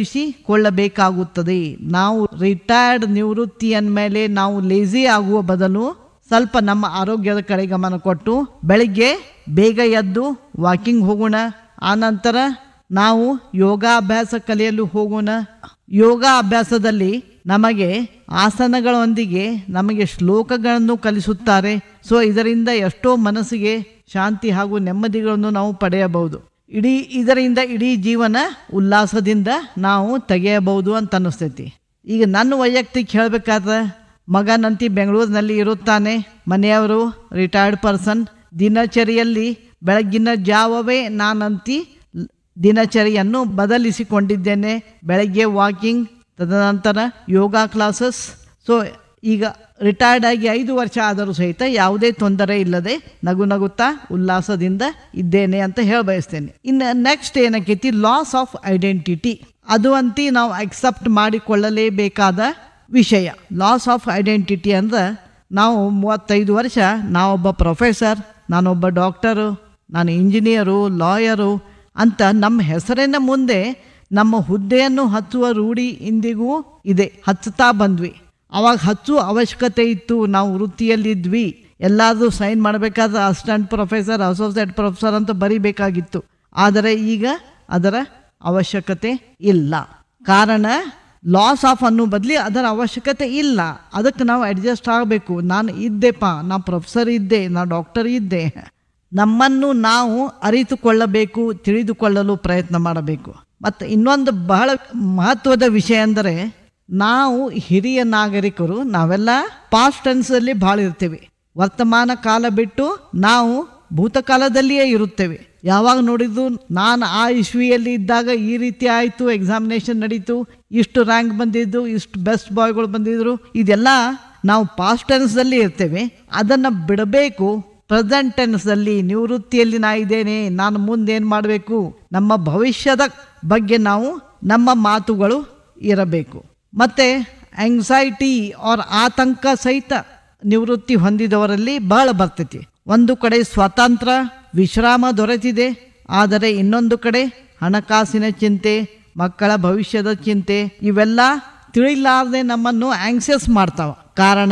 ಬದಲಿಸಿಕೊಳ್ಳಬೇಕಾಗುತ್ತದೆ. ನಾವು ರಿಟೈರ್ಡ್ ನಿವೃತ್ತಿ ಅಂದಮೇಲೆ ನಾವು ಲೇಜಿ ಆಗುವ ಬದಲು ಸ್ವಲ್ಪ ನಮ್ಮ ಆರೋಗ್ಯದ ಕಡೆ ಗಮನ ಕೊಟ್ಟು ಬೆಳಿಗ್ಗೆ ಬೇಗ ಎದ್ದು ವಾಕಿಂಗ್ ಹೋಗೋಣ. ಆನಂತರ ನಾವು ಯೋಗಾಭ್ಯಾಸ ಕಲಿಯಲು ಹೋಗೋಣ. ಯೋಗ ಅಭ್ಯಾಸದಲ್ಲಿ ನಮಗೆ ಆಸನಗಳೊಂದಿಗೆ ನಮಗೆ ಶ್ಲೋಕಗಳನ್ನು ಕಲಿಸುತ್ತಾರೆ. ಸೊ ಇದರಿಂದ ಎಷ್ಟೋ ಮನಸ್ಸಿಗೆ ಶಾಂತಿ ಹಾಗೂ ನೆಮ್ಮದಿಗಳನ್ನು ನಾವು ಪಡೆಯಬಹುದು. ಇಡೀ ಇದರಿಂದ ಇಡೀ ಜೀವನ ಉಲ್ಲಾಸದಿಂದ ನಾವು ತೆಗೆಯಬಹುದು ಅಂತ ಅನ್ನಿಸ್ತೈತಿ. ಈಗ ನನ್ನ ವೈಯಕ್ತಿಕ ಹೇಳಬೇಕಾದ್ರೆ, ಮಗನಂತಿ ಬೆಂಗಳೂರಿನಲ್ಲಿ ಇರುತ್ತಾನೆ, ಮನೆಯವರು ರಿಟೈರ್ಡ್ ಪರ್ಸನ್. ದಿನಚರಿಯಲ್ಲಿ ಬೆಳಗ್ಗಿನ ಜಾವವೇ ನಾನಂತಿ ದಿನಚರಿಯನ್ನು ಬದಲಿಸಿಕೊಂಡಿದ್ದೇನೆ. ಬೆಳಗ್ಗೆ ವಾಕಿಂಗ್, ತದನಂತರ ಯೋಗ ಕ್ಲಾಸಸ್. ಸೊ ಈಗ ರಿಟೈರ್ಡ್ ಆಗಿ ಐದು ವರ್ಷ ಆದರೂ ಸಹಿತ ಯಾವುದೇ ತೊಂದರೆ ಇಲ್ಲದೆ ನಗು ನಗುತ್ತಾ ಉಲ್ಲಾಸದಿಂದ ಇದ್ದೇನೆ ಅಂತ ಹೇಳ ಬಯಸ್ತೇನೆ. ಇನ್ನು ನೆಕ್ಸ್ಟ್ ಏನಕ್ಕೈತಿ, ಲಾಸ್ ಆಫ್ ಐಡೆಂಟಿಟಿ. ಅದು ಅಂತಿ ನಾವು ಅಕ್ಸೆಪ್ಟ್ ಮಾಡಿಕೊಳ್ಳಲೇಬೇಕಾದ ವಿಷಯ. ಲಾಸ್ ಆಫ್ ಐಡೆಂಟಿಟಿ ಅಂದ್ರೆ ನಾವು ಮೂವತ್ತೈದು ವರ್ಷ ನಾವೊಬ್ಬ ಪ್ರೊಫೆಸರ್, ನಾನೊಬ್ಬ ಡಾಕ್ಟರು, ನಾನು ಇಂಜಿನಿಯರು, ಲಾಯರು ಅಂತ ನಮ್ಮ ಹೆಸರಿನ ಮುಂದೆ ನಮ್ಮ ಹುದ್ದೆಯನ್ನು ಹಚ್ಚುವ ರೂಢಿ ಇಂದಿಗೂ ಇದೆ, ಹಚ್ಚುತ್ತಾ ಬಂದ್ವಿ. ಅವಾಗ ಹಚ್ಚುವ ಅವಶ್ಯಕತೆ ಇತ್ತು. ನಾವು ವೃತ್ತಿಯಲ್ಲಿದ್ವಿ, ಎಲ್ಲಾದರೂ ಸೈನ್ ಮಾಡಬೇಕಾದ್ರೆ ಅಸಿಸ್ಟೆಂಟ್ ಪ್ರೊಫೆಸರ್, ಅಸೋಸಿಯೇಟ್ ಪ್ರೊಫೆಸರ್ ಅಂತ ಬರಿಬೇಕಾಗಿತ್ತು. ಆದರೆ ಈಗ ಅದರ ಅವಶ್ಯಕತೆ ಇಲ್ಲ. ಕಾರಣ ಲಾಸ್ ಆಫ್ ಅನ್ನೋ ಬದಲಿ ಅದರ ಅವಶ್ಯಕತೆ ಇಲ್ಲ. ಅದಕ್ಕೆ ನಾವು ಅಡ್ಜಸ್ಟ್ ಆಗಬೇಕು. ನಾನು ಇದ್ದೆಪ್ಪ, ನಾ ಪ್ರೊಫೆಸರ್ ಇದ್ದೆ, ನಾ ಡಾಕ್ಟರ್ ಇದ್ದೆ. ನಮ್ಮನ್ನು ನಾವು ಅರಿತುಕೊಳ್ಳಬೇಕು, ತಿಳಿದುಕೊಳ್ಳಲು ಪ್ರಯತ್ನ ಮಾಡಬೇಕು. ಮತ್ತು ಇನ್ನೊಂದು ಬಹಳ ಮಹತ್ವದ ವಿಷಯ ಅಂದರೆ, ನಾವು ಹಿರಿಯ ನಾಗರಿಕರು ನಾವೆಲ್ಲ ಪಾಸ್ಟ್ ಟೆನ್ಸಲ್ಲಿ ಭಾಳ ಇರ್ತೇವೆ. ವರ್ತಮಾನ ಕಾಲ ಬಿಟ್ಟು ನಾವು ಭೂತಕಾಲದಲ್ಲಿಯೇ ಇರುತ್ತೇವೆ. ಯಾವಾಗ ನೋಡಿದ್ರು ನಾನು ಆ ಇಸ್ವಿಯಲ್ಲಿ ಇದ್ದಾಗ ಈ ರೀತಿ ಆಯಿತು, ಎಕ್ಸಾಮಿನೇಷನ್ ನಡೀತು, ಇಷ್ಟು ರ್ಯಾಂಕ್ ಬಂದಿದ್ದು, ಇಷ್ಟು ಬೆಸ್ಟ್ ಬಾಯ್ಗಳು ಬಂದಿದ್ರು. ಇದೆಲ್ಲ ನಾವು ಪಾಸ್ಟ್ ಟೆನ್ಸ್ದಲ್ಲಿ ಇರ್ತೇವೆ. ಅದನ್ನು ಬಿಡಬೇಕು. ಪ್ರೆಸೆಂಟ್ ಟೆನ್ಸ್ದಲ್ಲಿ ನಿವೃತ್ತಿಯಲ್ಲಿ ನಾ ಇದ್ದೇನೆ, ನಾನು ಮುಂದೇನು ಮಾಡಬೇಕು, ನಮ್ಮ ಭವಿಷ್ಯದ ಬಗ್ಗೆ ನಾವು ನಮ್ಮ ಮಾತುಗಳು ಇರಬೇಕು. ಮತ್ತು ಆಂಗ್ಸೈಟಿ ಆರ್ ಆತಂಕ ಸಹಿತ ನಿವೃತ್ತಿ ಹೊಂದಿದವರಲ್ಲಿ ಬಹಳ ಬರ್ತೈತಿ. ಒಂದು ಕಡೆ ಸ್ವಾತಂತ್ರ್ಯ ವಿಶ್ರಾಮ ದೊರೆತಿದೆ, ಆದರೆ ಇನ್ನೊಂದು ಕಡೆ ಹಣಕಾಸಿನ ಚಿಂತೆ, ಮಕ್ಕಳ ಭವಿಷ್ಯದ ಚಿಂತೆ, ಇವೆಲ್ಲ ತಿಳಿಲಾರದೆ ನಮ್ಮನ್ನು ಆಂಗ್ಸಿಯಸ್ ಮಾಡ್ತಾವ. ಕಾರಣ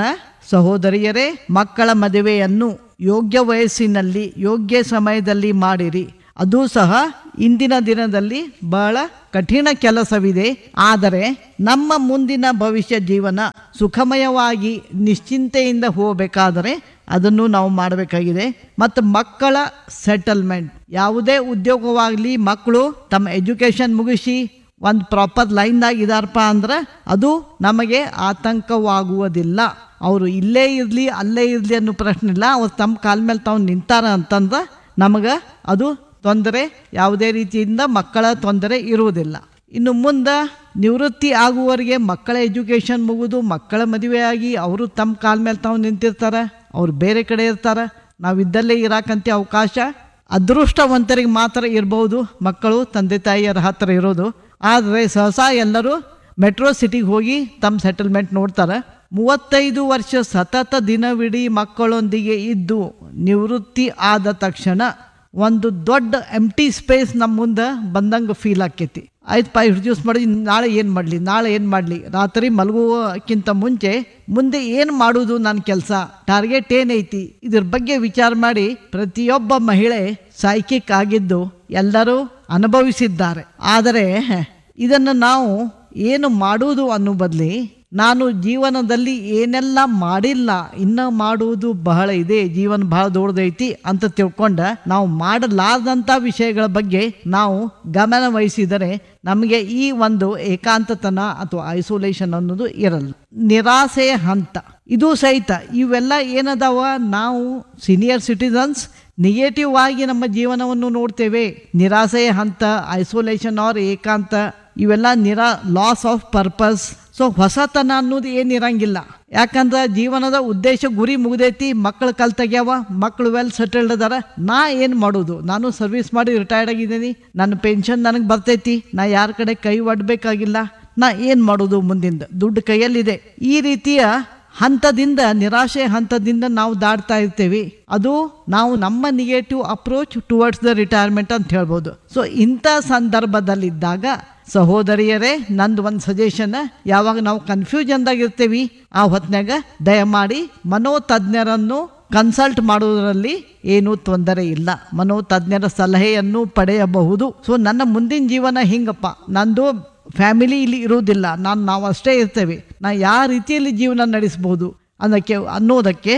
ಸಹೋದರಿಯರೇ, ಮಕ್ಕಳ ಮದುವೆಯನ್ನು ಯೋಗ್ಯ ವಯಸ್ಸಿನಲ್ಲಿ ಯೋಗ್ಯ ಸಮಯದಲ್ಲಿ ಮಾಡಿರಿ. ಅದು ಸಹ ಇಂದಿನ ದಿನದಲ್ಲಿ ಬಹಳ ಕಠಿಣ ಕೆಲಸವಿದೆ. ಆದರೆ ನಮ್ಮ ಮುಂದಿನ ಭವಿಷ್ಯ ಜೀವನ ಸುಖಮಯವಾಗಿ ನಿಶ್ಚಿಂತೆಯಿಂದ ಹೋಗಬೇಕಾದರೆ ಅದನ್ನು ನಾವು ಮಾಡಬೇಕಾಗಿದೆ. ಮತ್ತು ಮಕ್ಕಳ ಸೆಟಲ್ಮೆಂಟ್, ಯಾವುದೇ ಉದ್ಯೋಗವಾಗಲಿ ಮಕ್ಕಳು ತಮ್ಮ ಎಜುಕೇಷನ್ ಮುಗಿಸಿ ಒಂದು ಪ್ರಾಪರ್ ಲೈನ್ದಾಗ ಇದಾರಪ್ಪ ಅಂದ್ರೆ ಅದು ನಮಗೆ ಆತಂಕವಾಗುವುದಿಲ್ಲ. ಅವರು ಇಲ್ಲೇ ಇರಲಿ ಅಲ್ಲೇ ಇರಲಿ ಅನ್ನೋ ಪ್ರಶ್ನೆ ಇಲ್ಲ. ಅವ್ರು ತಮ್ಮ ಕಾಲ ಮೇಲೆ ತಾವು ನಿಂತಾರ ಅಂತಂದ್ರೆ ನಮಗೆ ಅದು ತೊಂದರೆ, ಯಾವುದೇ ರೀತಿಯಿಂದ ಮಕ್ಕಳ ತೊಂದರೆ ಇರುವುದಿಲ್ಲ. ಇನ್ನು ಮುಂದೆ ನಿವೃತ್ತಿ ಆಗುವವರಿಗೆ ಮಕ್ಕಳ ಎಜುಕೇಷನ್ ಮುಗಿದು ಮಕ್ಕಳ ಮದುವೆಯಾಗಿ ಅವರು ತಮ್ಮ ಕಾಲ ಮೇಲೆ ತಾವು ನಿಂತಿರ್ತಾರೆ, ಅವ್ರು ಬೇರೆ ಕಡೆ ಇರ್ತಾರೆ. ನಾವು ಇದ್ದಲ್ಲೇ ಇರಾಕಂತೆ ಅವಕಾಶ ಅದೃಷ್ಟವಂತರಿಗೆ ಮಾತ್ರ ಇರ್ಬೋದು ಮಕ್ಕಳು ತಂದೆ ತಾಯಿಯರ ಹತ್ತಿರ ಇರೋದು. ಆದರೆ ಸಹಸಾ ಎಲ್ಲರೂ ಮೆಟ್ರೋ ಸಿಟಿಗೆ ಹೋಗಿ ತಮ್ಮ ಸೆಟಲ್ಮೆಂಟ್ ನೋಡ್ತಾರೆ. ಮೂವತ್ತೈದು ವರ್ಷ ಸತತ ದಿನವಿಡೀ ಮಕ್ಕಳೊಂದಿಗೆ ಇದ್ದು ನಿವೃತ್ತಿ ಆದ ತಕ್ಷಣ ಒಂದು ದೊಡ್ಡ ಎಂಟಿ ಸ್ಪೇಸ್ ನಮ್ಮ ಮುಂದೆ ಬಂದಂಗೆ ಫೀಲ್ ಆಕೈತಿ. ಆಯ್ತು ಪಾ ರಿಡ್ಯೂಸ್ ಮಾಡಿ ನಾಳೆ ಏನು ಮಾಡಲಿ ನಾಳೆ ಏನು ಮಾಡಲಿ ರಾತ್ರಿ ಮಲಗುವಕ್ಕಿಂತ ಮುಂಚೆ ಮುಂದೆ ಏನು ಮಾಡೋದು, ನನ್ನ ಕೆಲಸ ಟಾರ್ಗೆಟ್ ಏನೈತಿ, ಇದ್ರ ಬಗ್ಗೆ ವಿಚಾರ ಮಾಡಿ ಪ್ರತಿಯೊಬ್ಬ ಮಹಿಳೆ ಸೈಕಿಕ್ ಆಗಿದ್ದು ಎಲ್ಲರೂ ಅನುಭವಿಸಿದ್ದಾರೆ. ಆದರೆ ಇದನ್ನು ನಾವು ಏನು ಮಾಡುವುದು ಅನ್ನೋ ಬದಲಿ ನಾನು ಜೀವನದಲ್ಲಿ ಏನೆಲ್ಲ ಮಾಡಿಲ್ಲ, ಇನ್ನು ಮಾಡುವುದು ಬಹಳ ಇದೆ, ಜೀವನ ಬಹಳ ದೊಡ್ಡದೈತಿ ಅಂತ ತಿಳ್ಕೊಂಡ ನಾವು ಮಾಡಲಾರ್ದಂಥ ವಿಷಯಗಳ ಬಗ್ಗೆ ನಾವು ಗಮನ ವಹಿಸಿದರೆ ನಮಗೆ ಈ ಒಂದು ಏಕಾಂತತನ ಅಥವಾ ಐಸೋಲೇಷನ್ ಅನ್ನೋದು ಇರಲ್ಲ. ನಿರಾಸೆಯ ಹಂತ ಇದು ಸಹಿತ ಇವೆಲ್ಲ ಏನದಾವ, ನಾವು ಸೀನಿಯರ್ ಸಿಟಿಸನ್ಸ್ ನೆಗೆಟಿವ್ ಆಗಿ ನಮ್ಮ ಜೀವನವನ್ನು ನೋಡ್ತೇವೆ. ನಿರಾಸೆಯ ಹಂತ, ಐಸೋಲೇಷನ್ ಆರ್ ಏಕಾಂತ, ಇವೆಲ್ಲ ನಿರಾ ಲಾಸ್ ಆಫ್ ಪರ್ಪಸ್. ಸೊ ಹೊಸತನ ಅನ್ನೋದು ಏನಿರಂಗಿಲ್ಲ. ಯಾಕಂದ್ರೆ ಜೀವನದ ಉದ್ದೇಶ ಗುರಿ ಮುಗ್ದೈತಿ, ಮಕ್ಕಳು ಕಲ್ ತೆಗ್ಯಾವ, ಮಕ್ಕಳು ವೆಲ್ ಸೆಟಲ್ಡ್ ಅದಾರ. ನಾ ಏನು ಮಾಡೋದು, ನಾನು ಸರ್ವಿಸ್ ಮಾಡಿ ರಿಟೈರ್ಡ್ ಆಗಿದ್ದೀನಿ, ನನ್ನ ಪೆನ್ಷನ್ ನನಗೆ ಬರ್ತೈತಿ, ನಾ ಯಾರ ಕಡೆ ಕೈ ಒಡ್ಬೇಕಾಗಿಲ್ಲ, ನಾ ಏನು ಮಾಡೋದು, ಮುಂದಿಂದ ದುಡ್ಡು ಕೈಯಲ್ಲಿದೆ. ಈ ರೀತಿಯ ಹಂತದಿಂದ, ನಿರಾಶೆ ಹಂತದಿಂದ ನಾವು ದಾಟ್ತಾ ಇರ್ತೇವೆ. ಅದು ನಾವು ನಮ್ಮ negative approach towards the retirement ಅಂತ ಹೇಳ್ಬೋದು. ಸೊ ಇಂಥ ಸಂದರ್ಭದಲ್ಲಿದ್ದಾಗ ಸಹೋದರಿಯರೇ, ನಂದು ಒಂದು ಸಜೆಷನ್, ಯಾವಾಗ ನಾವು ಕನ್ಫ್ಯೂಷನ್ದಾಗ ಇರ್ತೀವಿ ಆ ಹೊತ್ನಾಗ ದಯಮಾಡಿ ಮನೋತಜ್ಞರನ್ನು ಕನ್ಸಲ್ಟ್ ಮಾಡೋದರಲ್ಲಿ ಏನೂ ತೊಂದರೆ ಇಲ್ಲ. ಮನೋತಜ್ಞರ ಸಲಹೆಯನ್ನು ಪಡೆಯಬಹುದು. ಸೊ ನನ್ನ ಮುಂದಿನ ಜೀವನ ಹಿಂಗಪ್ಪ, ನಂದು ಫ್ಯಾಮಿಲಿ ಇಲ್ಲಿ ಇರುವುದಿಲ್ಲ, ನಾನು ನಾವು ಅಷ್ಟೇ ಇರ್ತೇವೆ, ನಾ ಯಾವ ರೀತಿಯಲ್ಲಿ ಜೀವನ ನಡೆಸ್ಬೋದು ಅನ್ನೋಕ್ಕೆ ಅನ್ನೋದಕ್ಕೆ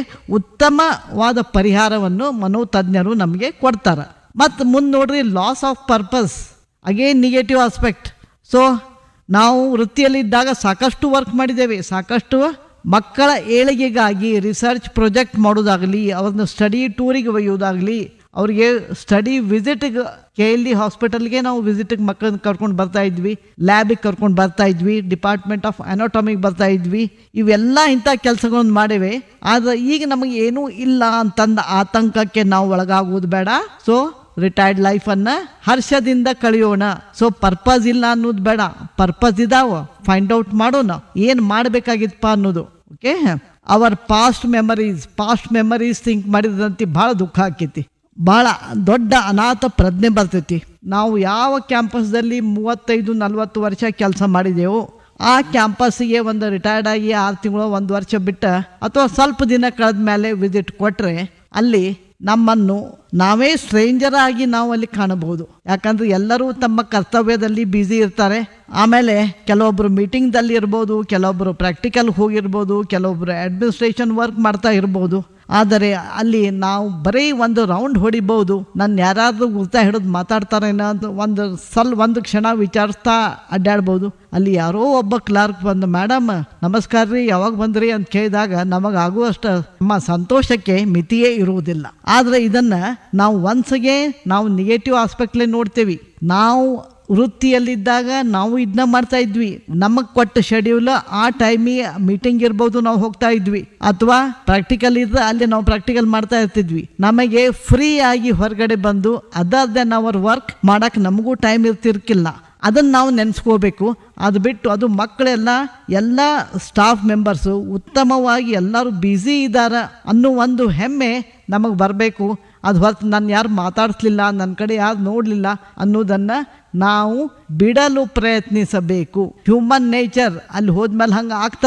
ಉತ್ತಮವಾದ ಪರಿಹಾರವನ್ನು ಮನೋತಜ್ಞರು ನಮಗೆ ಕೊಡ್ತಾರೆ. ಮತ್ತು ಮುಂದೆ ನೋಡ್ರಿ, loss of purpose again negative aspect. So ನಾವು ವೃತ್ತಿಯಲ್ಲಿದ್ದಾಗ ಸಾಕಷ್ಟು ವರ್ಕ್ ಮಾಡಿದ್ದೇವೆ, ಸಾಕಷ್ಟು ಮಕ್ಕಳ ಏಳಿಗೆಗಾಗಿ ರಿಸರ್ಚ್ ಪ್ರಾಜೆಕ್ಟ್ ಮಾಡೋದಾಗಲಿ, ಅವ್ರನ್ನ ಸ್ಟಡಿ ಟೂರಿಗೆ ಒಯ್ಯೋದಾಗಲಿ, ಅವ್ರಿಗೆ ಸ್ಟಡಿ ವಿಸಿಟ್ಗೆ ಕೆ ಎಲ್ ಇ ಹಾಸ್ಪಿಟಲ್ಗೆ ನಾವು ವಿಸಿಟಿಗೆ ಮಕ್ಕಳನ್ನ ಕರ್ಕೊಂಡು ಬರ್ತಾ ಇದ್ವಿ, ಲ್ಯಾಬಿಗೆ ಕರ್ಕೊಂಡು ಬರ್ತಾ ಇದ್ವಿ, ಡಿಪಾರ್ಟ್ಮೆಂಟ್ ಆಫ್ ಅನಾಟಮಿಗೆ ಬರ್ತಾ ಇದ್ವಿ. ಇವೆಲ್ಲ ಇಂಥ ಕೆಲಸಗಳನ್ನು ಮಾಡಿವೆ. ಆದರೆ ಈಗ ನಮಗೆ ಏನೂ ಇಲ್ಲ ಅಂತಂದ ಆತಂಕಕ್ಕೆ ನಾವು ಒಳಗಾಗೋದು ಬೇಡ. So retired ಲೈಫನ್ನು ಹರ್ಷದಿಂದ ಕಳೆಯೋಣ. ಸೊ ಪರ್ಪಸ್ ಇಲ್ಲ ಅನ್ನೋದು ಬೇಡ, ಪರ್ಪಸ್ ಇದಾವ, ಫೈಂಡ್ ಔಟ್ ಮಾಡೋಣ ಏನು ಮಾಡಬೇಕಾಗಿತ್ತಪ್ಪ ಅನ್ನೋದು. Okay, hour past memories past memories think ಮಾಡಿದಂತೆ ಭಾಳ ದುಃಖ ಆಕೈತಿ, ಭಾಳ ದೊಡ್ಡ ಅನಾಥ ಪ್ರಜ್ಞೆ ಬರ್ತೈತಿ. ನಾವು ಯಾವ ಕ್ಯಾಂಪಸ್ದಲ್ಲಿ ಮೂವತ್ತೈದು ನಲ್ವತ್ತು ವರ್ಷ ಕೆಲಸ ಮಾಡಿದೆವು, ಆ ಕ್ಯಾಂಪಸ್ಸಿಗೆ ಒಂದು ರಿಟೈರ್ಡ್ ಆಗಿ ಆರು ತಿಂಗಳು ಒಂದು ವರ್ಷ ಬಿಟ್ಟ ಅಥವಾ ಸ್ವಲ್ಪ ದಿನ ಕಳೆದ ಮೇಲೆ ವಿಸಿಟ್ ಕೊಟ್ಟರೆ ಅಲ್ಲಿ ನಮ್ಮನ್ನು ನಾವೇ ಸ್ಟ್ರೇಂಜರ್ ಆಗಿ ನಾವು ಅಲ್ಲಿ ಕಾಣಬಹುದು. ಯಾಕಂದ್ರೆ ಎಲ್ಲರೂ ತಮ್ಮ ಕರ್ತವ್ಯದಲ್ಲಿ ಬ್ಯುಸಿ ಇರ್ತಾರೆ. ಆಮೇಲೆ ಕೆಲವೊಬ್ಬರು ಮೀಟಿಂಗ್ದಲ್ಲಿ ಇರ್ಬೋದು, ಕೆಲವೊಬ್ಬರು ಪ್ರಾಕ್ಟಿಕಲ್ ಹೋಗಿರ್ಬೋದು, ಕೆಲವೊಬ್ಬರು ಅಡ್ಮಿನಿಸ್ಟ್ರೇಷನ್ ವರ್ಕ್ ಮಾಡ್ತಾ ಇರ್ಬೋದು. ಆದರೆ ಅಲ್ಲಿ ನಾವು ಬರೀ ಒಂದು ರೌಂಡ್ ಹೊಡಿಬೋದು, ನನ್ನ ಯಾರಾದರೂ ಗುರ್ತಾ ಹಿಡಿದು ಮಾತಾಡ್ತಾರೇನೋ ಅಂತ ಒಂದು ಸಲ್ ಒಂದು ಕ್ಷಣ ವಿಚಾರಿಸ್ತಾ ಅಡ್ಡಾಡ್ಬೋದು. ಅಲ್ಲಿ ಯಾರೋ ಒಬ್ಬ ಕ್ಲಾರ್ಕ್ ಬಂದು, ಮೇಡಮ್ ನಮಸ್ಕಾರ ರೀ, ಯಾವಾಗ ಬಂದ್ರಿ ಅಂತ ಕೇಳಿದಾಗ ನಮಗಾಗುವಷ್ಟು ನಮ್ಮ ಸಂತೋಷಕ್ಕೆ ಮಿತಿಯೇ ಇರುವುದಿಲ್ಲ. ಆದರೆ ಇದನ್ನು ನಾವು ಒನ್ಸ್ಗೆ ನಾವು ನೆಗೆಟಿವ್ ಆಸ್ಪೆಕ್ಟ್ಲೇ ನೋಡ್ತೇವೆ. ನಾವು ವೃತ್ತಿಯಲ್ಲಿದ್ದಾಗ ನಾವು ಇದನ್ನ ಮಾಡ್ತಾ ಇದ್ವಿ, ನಮಗೆ ಕೊಟ್ಟ ಶೆಡ್ಯೂಲ್ ಆ ಟೈಮಿಗೆ ಮೀಟಿಂಗ್ ಇರ್ಬೋದು, ನಾವು ಹೋಗ್ತಾ ಇದ್ವಿ, ಅಥವಾ ಪ್ರಾಕ್ಟಿಕಲ್ ಇದ್ರೆ ಅಲ್ಲಿ ನಾವು ಪ್ರಾಕ್ಟಿಕಲ್ ಮಾಡ್ತಾ ಇರ್ತಿದ್ವಿ. ನಮಗೆ ಫ್ರೀ ಆಗಿ ಹೊರಗಡೆ ಬಂದು ಅದರ್ ದೆನ್ ಅವರ್ ವರ್ಕ್ ಮಾಡಕ್ಕೆ ನಮಗೂ ಟೈಮ್ ಇರ್ತಿರ್ಕಿಲ್ಲ. ಅದನ್ನು ನಾವು ನೆನೆಸ್ಕೋಬೇಕು. ಅದು ಬಿಟ್ಟು ಅದು ಮಕ್ಕಳೆಲ್ಲ ಎಲ್ಲ ಸ್ಟಾಫ್ ಮೆಂಬರ್ಸು ಉತ್ತಮವಾಗಿ ಎಲ್ಲರೂ ಬ್ಯುಸಿ ಇದ್ದಾರೆ ಅನ್ನೋ ಒಂದು ಹೆಮ್ಮೆ ನಮಗೆ ಬರಬೇಕು. ಅದು ಹೊರತು ನಾನು ಯಾರು ಮಾತಾಡಿಸ್ಲಿಲ್ಲ, ನನ್ನ ಕಡೆ ಯಾರು ನೋಡಲಿಲ್ಲ ಅನ್ನೋದನ್ನು ನಾವು ಬಿಡಲು ಪ್ರಯತ್ನಿಸಬೇಕು. ಹ್ಯೂಮನ್ ನೇಚರ್ ಅಲ್ಲಿ ಹೋದ್ಮೇಲೆ ಹಂಗೆ ಆಗ್ತದೆ.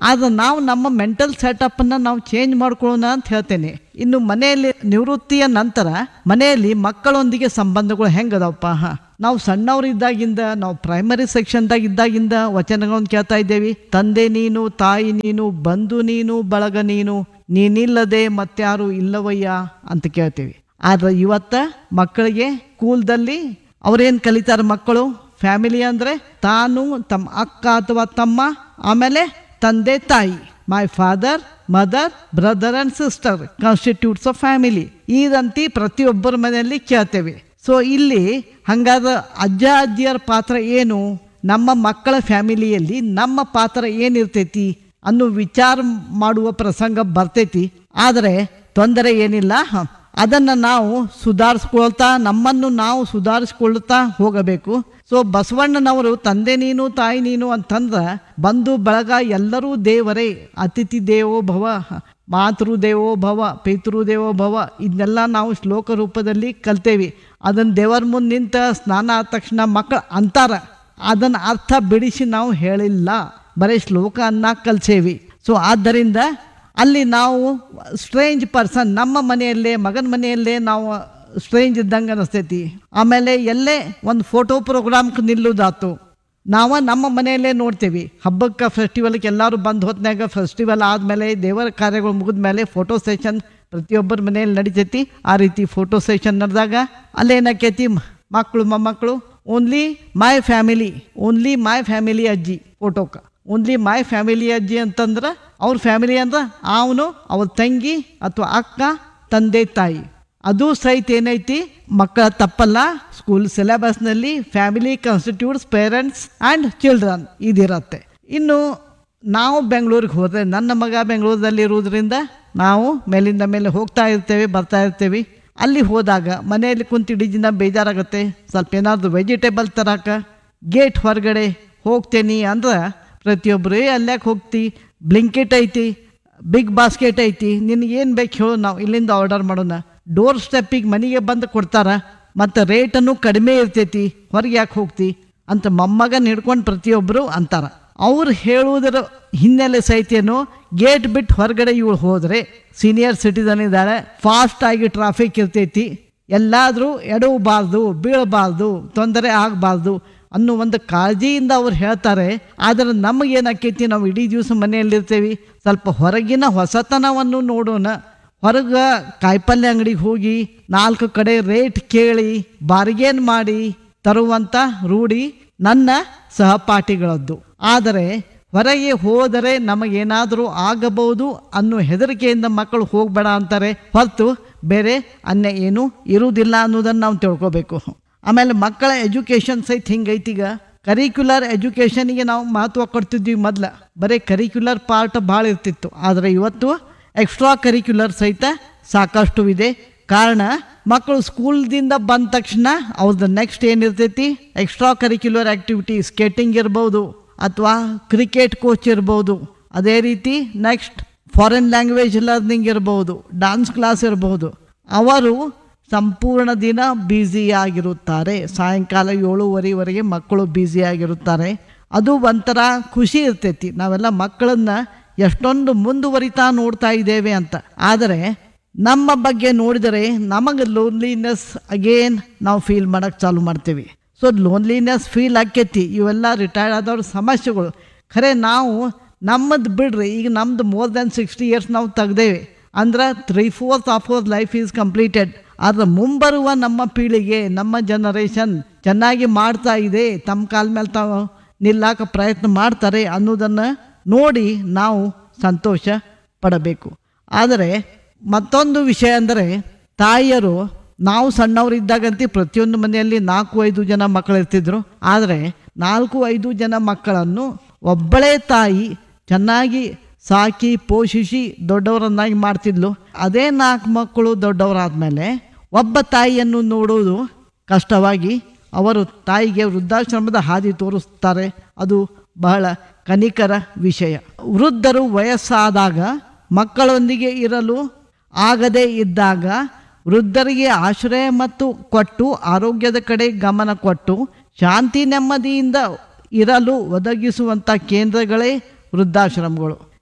ಆದ್ರೆ ನಾವು ನಮ್ಮ ಮೆಂಟಲ್ ಸೆಟಪ್ಪನ್ನು ನಾವು ಚೇಂಜ್ ಮಾಡ್ಕೊಳ್ಳೋಣ ಅಂತ ಹೇಳ್ತೇನೆ. ಇನ್ನು ಮನೆಯಲ್ಲಿ ನಿವೃತ್ತಿಯ ನಂತರ ಮನೆಯಲ್ಲಿ ಮಕ್ಕಳೊಂದಿಗೆ ಸಂಬಂಧಗಳು ಹೆಂಗದವಪ್ಪ? ಹಾಂ, ನಾವು ಸಣ್ಣವರಿದ್ದಾಗಿಂದ ನಾವು ಪ್ರೈಮರಿ ಸೆಕ್ಷನ್ದಾಗ ಇದ್ದಾಗಿಂದ ವಚನಗಳನ್ನು ಕೇಳ್ತಾ ಇದ್ದೇವೆ. ತಂದೆ ನೀನು, ತಾಯಿ ನೀನು, ಬಂಧು ನೀನು, ಬಳಗ ನೀನು, ನೀನಿಲ್ಲದೆ ಮತ್ಯಾರು ಇಲ್ಲವಯ್ಯ ಅಂತ ಕೇಳ್ತೀವಿ. ಆದ್ರೆ ಇವತ್ತ ಮಕ್ಕಳಿಗೆ ಸ್ಕೂಲ್ದಲ್ಲಿ ಅವ್ರೇನು ಕಲಿತಾರೆ ಮಕ್ಕಳು? ಫ್ಯಾಮಿಲಿ ಅಂದರೆ ತಾನು, ತಮ್ಮ ಅಕ್ಕ ಅಥವಾ ತಮ್ಮ, ಆಮೇಲೆ ತಂದೆ ತಾಯಿ, my father, mother, brother and sister constitutes of family. ಇದಂತಿ ಪ್ರತಿಯೊಬ್ಬರ ಮನೆಯಲ್ಲಿ ಕೇಳ್ತೇವೆ. ಸೊ ಇಲ್ಲಿ ಹಂಗಾದ್ರೆ ಅಜ್ಜ ಅಜ್ಜಿಯರ ಪಾತ್ರ ಏನು? ನಮ್ಮ ಮಕ್ಕಳ ಫ್ಯಾಮಿಲಿಯಲ್ಲಿ ನಮ್ಮ ಪಾತ್ರ ಏನಿರ್ತೈತಿ ಅನ್ನೋ ವಿಚಾರ ಮಾಡುವ ಪ್ರಸಂಗ ಬರ್ತೈತಿ. ಆದರೆ ತೊಂದರೆ ಏನಿಲ್ಲ, ಅದನ್ನು ನಾವು ಸುಧಾರಿಸ್ಕೊಳ್ತಾ ನಮ್ಮನ್ನು ನಾವು ಸುಧಾರಿಸ್ಕೊಳ್ತಾ ಹೋಗಬೇಕು. ಸೊ ಬಸವಣ್ಣನವರು ತಂದೆ ನೀನು ತಾಯಿ ನೀನು ಅಂತಂದ್ರೆ ಬಂಧು ಬಳಗ ಎಲ್ಲರೂ ದೇವರೇ. ಅತಿಥಿ ದೇವೋ ಭವ, ಮಾತೃ ದೇವೋ ಭವ, ಪಿತೃ ದೇವೋ ಭವ, ಇದನ್ನೆಲ್ಲ ನಾವು ಶ್ಲೋಕ ರೂಪದಲ್ಲಿ ಕಲ್ತೇವೆ. ಅದನ್ನು ದೇವರ ಮುಂದೆ ನಿಂತ ಸ್ನಾನ ಆದ ತಕ್ಷಣ ಮಕ್ಕಳು ಅಂತಾರ, ಅದನ್ನು ಅರ್ಥ ಬಿಡಿಸಿ ನಾವು ಹೇಳಿಲ್ಲ, ಬರೀ ಶ್ಲೋಕ ಅನ್ನ ಕಲ್ಸೇವಿ. ಸೊ ಆದ್ದರಿಂದ ಅಲ್ಲಿ ನಾವು ಸ್ಟ್ರೇಂಜ್ ಪರ್ಸನ್, ನಮ್ಮ ಮನೆಯಲ್ಲೇ ಮಗನ ಮನೆಯಲ್ಲೇ ನಾವು ಸ್ಟ್ರೇಂಜ್ ಇದ್ದಂಗೆ ಅನಿಸ್ತೈತಿ. ಆಮೇಲೆ ಎಲ್ಲೇ ಒಂದು ಫೋಟೋ ಪ್ರೋಗ್ರಾಮ್ಗೆ ನಿಲ್ಲುದಾತು, ನಾವು ನಮ್ಮ ಮನೆಯಲ್ಲೇ ನೋಡ್ತೀವಿ. ಹಬ್ಬಕ್ಕೆ ಫೆಸ್ಟಿವಲ್ಗೆ ಎಲ್ಲರೂ ಬಂದು ಹೊತ್ನಾಗ ಫೆಸ್ಟಿವಲ್ ಆದಮೇಲೆ ದೇವರ ಕಾರ್ಯಗಳು ಮುಗಿದ ಮೇಲೆ ಫೋಟೋ ಸೆಷನ್ ಪ್ರತಿಯೊಬ್ಬರ ಮನೆಯಲ್ಲಿ ನಡಿತೈತಿ. ಆ ರೀತಿ ಫೋಟೋ ಸೆಷನ್ ನಡೆದಾಗ ಅಲ್ಲೇನಾಕೈತಿ, ಮಕ್ಕಳು ಮೊಮ್ಮಕ್ಕಳು only my family, only my family ಅಜ್ಜಿ ಫೋಟೋಕ್ಕೆ, ಓನ್ಲಿ ಮೈ ಫ್ಯಾಮಿಲಿ ಅಜ್ಜಿ ಅಂತಂದ್ರೆ ಅವ್ರ ಫ್ಯಾಮಿಲಿ ಅಂದ್ರೆ ಅವನು, ಅವ್ರ ತಂಗಿ ಅಥವಾ ಅಕ್ಕ, ತಂದೆ ತಾಯಿ. ಅದು ಸಹಿತ ಏನೈತಿ ಮಕ್ಕಳ ತಪ್ಪಲ್ಲ. School ಸಿಲೆಬಸ್ನಲ್ಲಿ family constitutes parents and children ಇದಿರತ್ತೆ. ಇನ್ನು ನಾವು ಬೆಂಗಳೂರಿಗೆ ಹೋದರೆ, ನನ್ನ ಮಗ ಬೆಂಗಳೂರಲ್ಲಿ ಇರೋದ್ರಿಂದ ನಾವು ಮೇಲಿಂದ ಮೇಲೆ ಹೋಗ್ತಾ ಇರ್ತೇವೆ ಬರ್ತಾ ಇರ್ತೇವೆ. ಅಲ್ಲಿ ಹೋದಾಗ ಮನೆಯಲ್ಲಿ ಕುಂತು ಇಡೀ ದಿನ ಬೇಜಾರಾಗುತ್ತೆ. ಸ್ವಲ್ಪ ಏನಾದರೂ ವೆಜಿಟೇಬಲ್ ತರಕ ಗೇಟ್ ಹೊರಗಡೆ ಹೋಗ್ತೇನೆ ಅಂದ್ರೆ ಪ್ರತಿಯೊಬ್ಬರು ಅಲ್ಲಾಕೆ ಹೋಗ್ತಿ, ಬ್ಲಿಂಕೆಟ್ ಐತಿ, ಬಿಗ್ ಬಾಸ್ಕೆಟ್ ಐತಿ, ನಿನಗೇನು ಬೇಕು ಹೇಳು, ನಾವು ಇಲ್ಲಿಂದ ಆರ್ಡರ್ ಮಾಡೋಣ. ಡೋರ್ ಸ್ಟೆಪ್ಪಿಗೆ ಮನೆಗೆ ಬಂದು ಕೊಡ್ತಾರ, ಮತ್ತು ರೇಟನ್ನು ಕಡಿಮೆ ಇರ್ತೈತಿ, ಹೊರಗೆ ಯಾಕೆ ಹೋಗ್ತಿ ಅಂತ ಮೊಮ್ಮಗನ ಹಿಡ್ಕೊಂಡು ಪ್ರತಿಯೊಬ್ಬರು ಅಂತಾರೆ. ಅವ್ರು ಹೇಳುವುದರ ಹಿನ್ನೆಲೆ ಸಹಿತೇನು, ಗೇಟ್ ಬಿಟ್ಟು ಹೊರಗಡೆ ಇವಳು ಹೋದರೆ ಸೀನಿಯರ್ ಸಿಟಿಸನ್ ಇದ್ದಾಳೆ, ಫಾಸ್ಟಾಗಿ ಟ್ರಾಫಿಕ್ ಇರ್ತೈತಿ, ಎಲ್ಲಾದರೂ ಎಡವಬಾರ್ದು, ಬೀಳಬಾರ್ದು, ತೊಂದರೆ ಆಗಬಾರ್ದು ಅನ್ನೋ ಒಂದು ಕಾಳಜಿಯಿಂದ ಅವ್ರು ಹೇಳ್ತಾರೆ. ಆದರೆ ನಮಗೇನಾಕೈತಿ, ನಾವು ಇಡೀ ದಿವಸ ಮನೆಯಲ್ಲಿರ್ತೇವೆ, ಸ್ವಲ್ಪ ಹೊರಗಿನ ಹೊಸತನವನ್ನು ನೋಡೋಣ. ಹೊರಗೆ ಕಾಯಿಪಲ್ಯ ಅಂಗಡಿಗೆ ಹೋಗಿ ನಾಲ್ಕು ಕಡೆ ರೇಟ್ ಕೇಳಿ ಬಾರ್ಗೇನ್ ಮಾಡಿ ತರುವಂಥ ರೂಢಿ ನನ್ನ ಸಹಪಾಠಿಗಳದ್ದು. ಆದರೆ ಹೊರಗೆ ಹೋದರೆ ನಮಗೇನಾದರೂ ಆಗಬಹುದು ಅನ್ನೋ ಹೆದರಿಕೆಯಿಂದ ಮಕ್ಕಳು ಹೋಗಬೇಡ ಅಂತಾರೆ, ಹೊರತು ಬೇರೆ ಅನ್ಯ ಏನೂ ಇರುವುದಿಲ್ಲ ಅನ್ನೋದನ್ನು ನಾವು ತಿಳ್ಕೊಬೇಕು. ಆಮೇಲೆ ಮಕ್ಕಳ ಎಜುಕೇಷನ್ ಸಹಿತ ಹಿಂಗೈತೀಗ. ಕರಿಕ್ಯುಲರ್ ಎಜುಕೇಷನಿಗೆ ನಾವು ಮಹತ್ವ ಕೊಡ್ತಿದ್ವಿ ಮೊದಲು, ಬರೀ ಕರಿಕ್ಯುಲರ್ ಪಾರ್ಟ್ ಭಾಳ ಇರ್ತಿತ್ತು. ಆದರೆ ಇವತ್ತು ಎಕ್ಸ್ಟ್ರಾ ಕರಿಕ್ಯುಲರ್ ಸಹಿತ ಸಾಕಷ್ಟು ಇದೆ. ಕಾರಣ ಮಕ್ಕಳು ಸ್ಕೂಲ್ದಿಂದ ಬಂದ ತಕ್ಷಣ ಅವ್ರದ್ದು next ಏನಿರ್ತೈತಿ, extra curricular activity, skating ಇರ್ಬೋದು ಅಥವಾ ಕ್ರಿಕೆಟ್ ಕೋಚ್ ಇರ್ಬೋದು, ಅದೇ ರೀತಿ ನೆಕ್ಸ್ಟ್ ಫಾರಿನ್ ಲ್ಯಾಂಗ್ವೇಜ್ ಲರ್ನಿಂಗ್ ಇರ್ಬೋದು, ಡಾನ್ಸ್ ಕ್ಲಾಸ್ ಇರ್ಬೋದು. ಅವರು ಸಂಪೂರ್ಣ ದಿನ ಬ್ಯುಸಿಯಾಗಿರುತ್ತಾರೆ. ಸಾಯಂಕಾಲ ಏಳುವರೆವರೆಗೆ ಮಕ್ಕಳು ಬ್ಯುಸಿಯಾಗಿರುತ್ತಾರೆ. ಅದು ಒಂಥರ ಖುಷಿ ಇರ್ತೈತಿ, ನಾವೆಲ್ಲ ಮಕ್ಕಳನ್ನು ಎಷ್ಟೊಂದು ಮುಂದುವರಿತಾ ನೋಡ್ತಾ ಇದ್ದೇವೆ ಅಂತ. ಆದರೆ ನಮ್ಮ ಬಗ್ಗೆ ನೋಡಿದರೆ ನಮಗೆ ಲೋನ್ಲಿನೆಸ್ ಅಗೇನ್ ನಾವು ಫೀಲ್ ಮಾಡೋಕ್ಕೆ ಚಾಲು ಮಾಡ್ತೀವಿ. ಸೊ ಲೋನ್ಲಿನೆಸ್ ಫೀಲ್ ಆಕೈತಿ. ಇವೆಲ್ಲ ರಿಟೈರ್ಡ್ ಆದವ್ರ ಸಮಸ್ಯೆಗಳು. ಖರೆ ನಾವು ನಮ್ಮದು ಬಿಡ್ರಿ, ಈಗ ನಮ್ಮದು ಮೋರ್ ದ್ಯಾನ್ ಸಿಕ್ಸ್ಟಿ ಇಯರ್ಸ್ ನಾವು ತೆಗ್ದೇವೆ ಅಂದ್ರೆ three fourth of our life is completed. ಆದರೆ ಮುಂಬರುವ ನಮ್ಮ ಪೀಳಿಗೆ, ನಮ್ಮ ಜನರೇಷನ್ ಚೆನ್ನಾಗಿ ಮಾಡ್ತಾ ಇದೆ, ತಮ್ಮ ಕಾಲ ಮೇಲೆ ತಾವು ನಿಲ್ಲಕ್ಕೆ ಪ್ರಯತ್ನ ಮಾಡ್ತಾರೆ ಅನ್ನೋದನ್ನು ನೋಡಿ ನಾವು ಸಂತೋಷ ಪಡಬೇಕು. ಆದರೆ ಮತ್ತೊಂದು ವಿಷಯ ಅಂದರೆ, ತಾಯಿಯರು ನಾವು ಸಣ್ಣವರಿದ್ದಾಗಂತೂ ಪ್ರತಿಯೊಂದು ಮನೆಯಲ್ಲಿ ನಾಲ್ಕು ಐದು ಜನ ಮಕ್ಕಳು ಇರ್ತಿದ್ರು. ಆದರೆ ನಾಲ್ಕು ಐದು ಜನ ಮಕ್ಕಳನ್ನು ಒಬ್ಬಳೇ ತಾಯಿ ಚೆನ್ನಾಗಿ ಸಾಕಿ ಪೋಷಿಸಿ ದೊಡ್ಡವರನ್ನಾಗಿ ಮಾಡ್ತಿದ್ಲು. ಅದೇ ನಾಲ್ಕು ಮಕ್ಕಳು ದೊಡ್ಡವರಾದಮೇಲೆ ಒಬ್ಬ ತಾಯಿಯನ್ನು ನೋಡುವುದು ಕಷ್ಟವಾಗಿ ಅವರು ತಾಯಿಗೆ ವೃದ್ಧಾಶ್ರಮದ ಹಾದಿ ತೋರಿಸ್ತಾರೆ. ಅದು ಬಹಳ ಕನಿಕರ ವಿಷಯ. ವೃದ್ಧರು ವಯಸ್ಸಾದಾಗ ಮಕ್ಕಳೊಂದಿಗೆ ಇರಲು ಆಗದೇ ಇದ್ದಾಗ ವೃದ್ಧರಿಗೆ ಆಶ್ರಯ ಮತ್ತು ಕೊಟ್ಟು ಆರೋಗ್ಯದ ಕಡೆ ಗಮನ ಕೊಟ್ಟು ಶಾಂತಿ ನೆಮ್ಮದಿಯಿಂದ ಇರಲು ಒದಗಿಸುವಂಥ ಕೇಂದ್ರಗಳೇ ವೃದ್ಧಾಶ್ರಮಗಳು.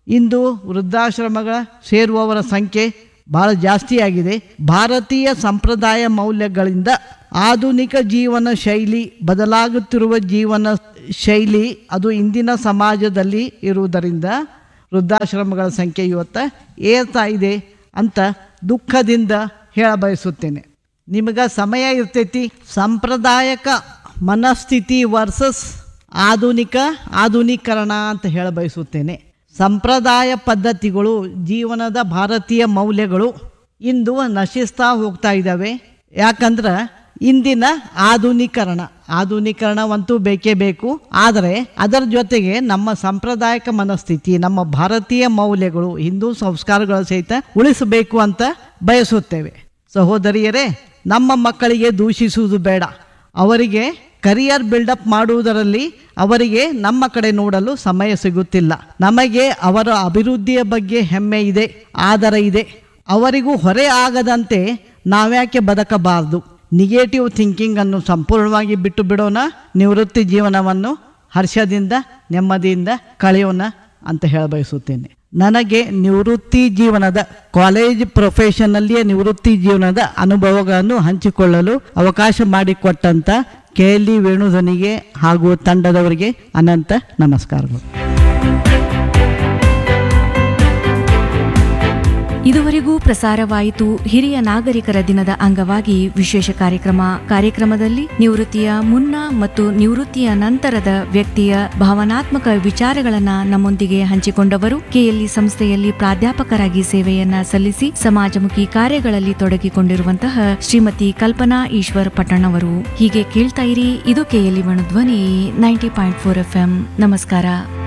ಇಂದು ವೃದ್ಧಾಶ್ರಮಗಳ ಸೇರುವವರ ಸಂಖ್ಯೆ ಬಹಳ ಜಾಸ್ತಿ ಆಗಿದೆ. ಭಾರತೀಯ ಸಂಪ್ರದಾಯ ಮೌಲ್ಯಗಳಿಂದ ಆಧುನಿಕ ಜೀವನ ಶೈಲಿ ಬದಲಾಗುತ್ತಿರುವ ಜೀವನ ಶೈಲಿ ಅದು ಇಂದಿನ ಸಮಾಜದಲ್ಲಿ ಇರುವುದರಿಂದ ವೃದ್ಧಾಶ್ರಮಗಳ ಸಂಖ್ಯೆ ಇವತ್ತು ಏರ್ತಾ ಇದೆ ಅಂತ ದುಃಖದಿಂದ ಹೇಳ ಬಯಸುತ್ತೇನೆ. ನಿಮಗೆ ಸಮಯ ಇರ್ತೈತಿ ಸಾಂಪ್ರದಾಯಿಕ ಮನಸ್ಥಿತಿ ವರ್ಸಸ್ ಆಧುನಿಕ ಆಧುನೀಕರಣ ಅಂತ ಹೇಳ ಬಯಸುತ್ತೇನೆ. ಸಂಪ್ರದಾಯ ಪದ್ಧತಿಗಳು ಜೀವನದ ಭಾರತೀಯ ಮೌಲ್ಯಗಳು ಇಂದು ನಶಿಸ್ತಾ ಹೋಗ್ತಾ ಇದ್ದಾವೆ. ಯಾಕಂದ್ರೆ ಇಂದಿನ ಆಧುನೀಕರಣ ಆಧುನೀಕರಣವಂತೂ ಬೇಕೇ ಬೇಕು. ಆದರೆ ಅದರ ಜೊತೆಗೆ ನಮ್ಮ ಸಾಂಪ್ರದಾಯಿಕ ಮನಸ್ಥಿತಿ ನಮ್ಮ ಭಾರತೀಯ ಮೌಲ್ಯಗಳು ಹಿಂದೂ ಸಂಸ್ಕಾರಗಳ ಸಹಿತ ಉಳಿಸಬೇಕು ಅಂತ ಬಯಸುತ್ತೇವೆ. ಸಹೋದರಿಯರೇ, ನಮ್ಮ ಮಕ್ಕಳಿಗೆ ದೂಷಿಸುವುದು ಬೇಡ. ಅವರಿಗೆ ಕರಿಯರ್ ಬಿಲ್ಡಪ್ ಮಾಡುವುದರಲ್ಲಿ ಅವರಿಗೆ ನಮ್ಮ ಕಡೆ ನೋಡಲು ಸಮಯ ಸಿಗುತ್ತಿಲ್ಲ. ನಮಗೆ ಅವರ ಅಭಿವೃದ್ಧಿಯ ಬಗ್ಗೆ ಹೆಮ್ಮೆ ಇದೆ, ಆದರ ಇದೆ. ಅವರಿಗೂ ಹೊರೆ ಆಗದಂತೆ ನಾವ್ಯಾಕೆ ಬದುಕಬಾರದು? ನೆಗೆಟಿವ್ ಥಿಂಕಿಂಗನ್ನು ಸಂಪೂರ್ಣವಾಗಿ ಬಿಟ್ಟು ಬಿಡೋಣ. ನಿವೃತ್ತಿ ಜೀವನವನ್ನು ಹರ್ಷದಿಂದ ನೆಮ್ಮದಿಯಿಂದ ಕಳೆಯೋಣ ಅಂತ ಹೇಳ ಬಯಸುತ್ತೇನೆ. ನನಗೆ ನಿವೃತ್ತಿ ಜೀವನದ ಕಾಲೇಜ್ ಪ್ರೊಫೆಷನ್ನಲ್ಲಿಯ ನಿವೃತ್ತಿ ಜೀವನದ ಅನುಭವಗಳನ್ನು ಹಂಚಿಕೊಳ್ಳಲು ಅವಕಾಶ ಮಾಡಿಕೊಟ್ಟಂತ ಕೆ ಎಲ್ ಇ ವೇಣುಧನಿಗೆ ಹಾಗೂ ತಂಡದವರಿಗೆ ಅನಂತ ನಮಸ್ಕಾರಗಳು. ಇದುವರೆಗೂ ಪ್ರಸಾರವಾಯಿತು ಹಿರಿಯ ನಾಗರಿಕರ ದಿನದ ಅಂಗವಾಗಿ ವಿಶೇಷ ಕಾರ್ಯಕ್ರಮ. ಕಾರ್ಯಕ್ರಮದಲ್ಲಿ ನಿವೃತ್ತಿಯ ಮುನ್ನ ಮತ್ತು ನಿವೃತ್ತಿಯ ನಂತರದ ವ್ಯಕ್ತಿಯ ಭಾವನಾತ್ಮಕ ವಿಚಾರಗಳನ್ನ ನಮ್ಮೊಂದಿಗೆ ಹಂಚಿಕೊಂಡವರು ಕೆಎಲ್ಇ ಸಂಸ್ಥೆಯಲ್ಲಿ ಪ್ರಾಧ್ಯಾಪಕರಾಗಿ ಸೇವೆಯನ್ನ ಸಲ್ಲಿಸಿ ಸಮಾಜಮುಖಿ ಕಾರ್ಯಗಳಲ್ಲಿ ತೊಡಗಿಕೊಂಡಿರುವಂತಹ ಶ್ರೀಮತಿ ಕಲ್ಪನಾ ಈಶ್ವರ್ ಪಟ್ಟಣವರು. ಹೀಗೆ ಕೇಳ್ತಾ ಇರಿ, ಇದು ಕೆಎಲ್ಇ ಧ್ವನಿ ninety point four F M. ನಮಸ್ಕಾರ.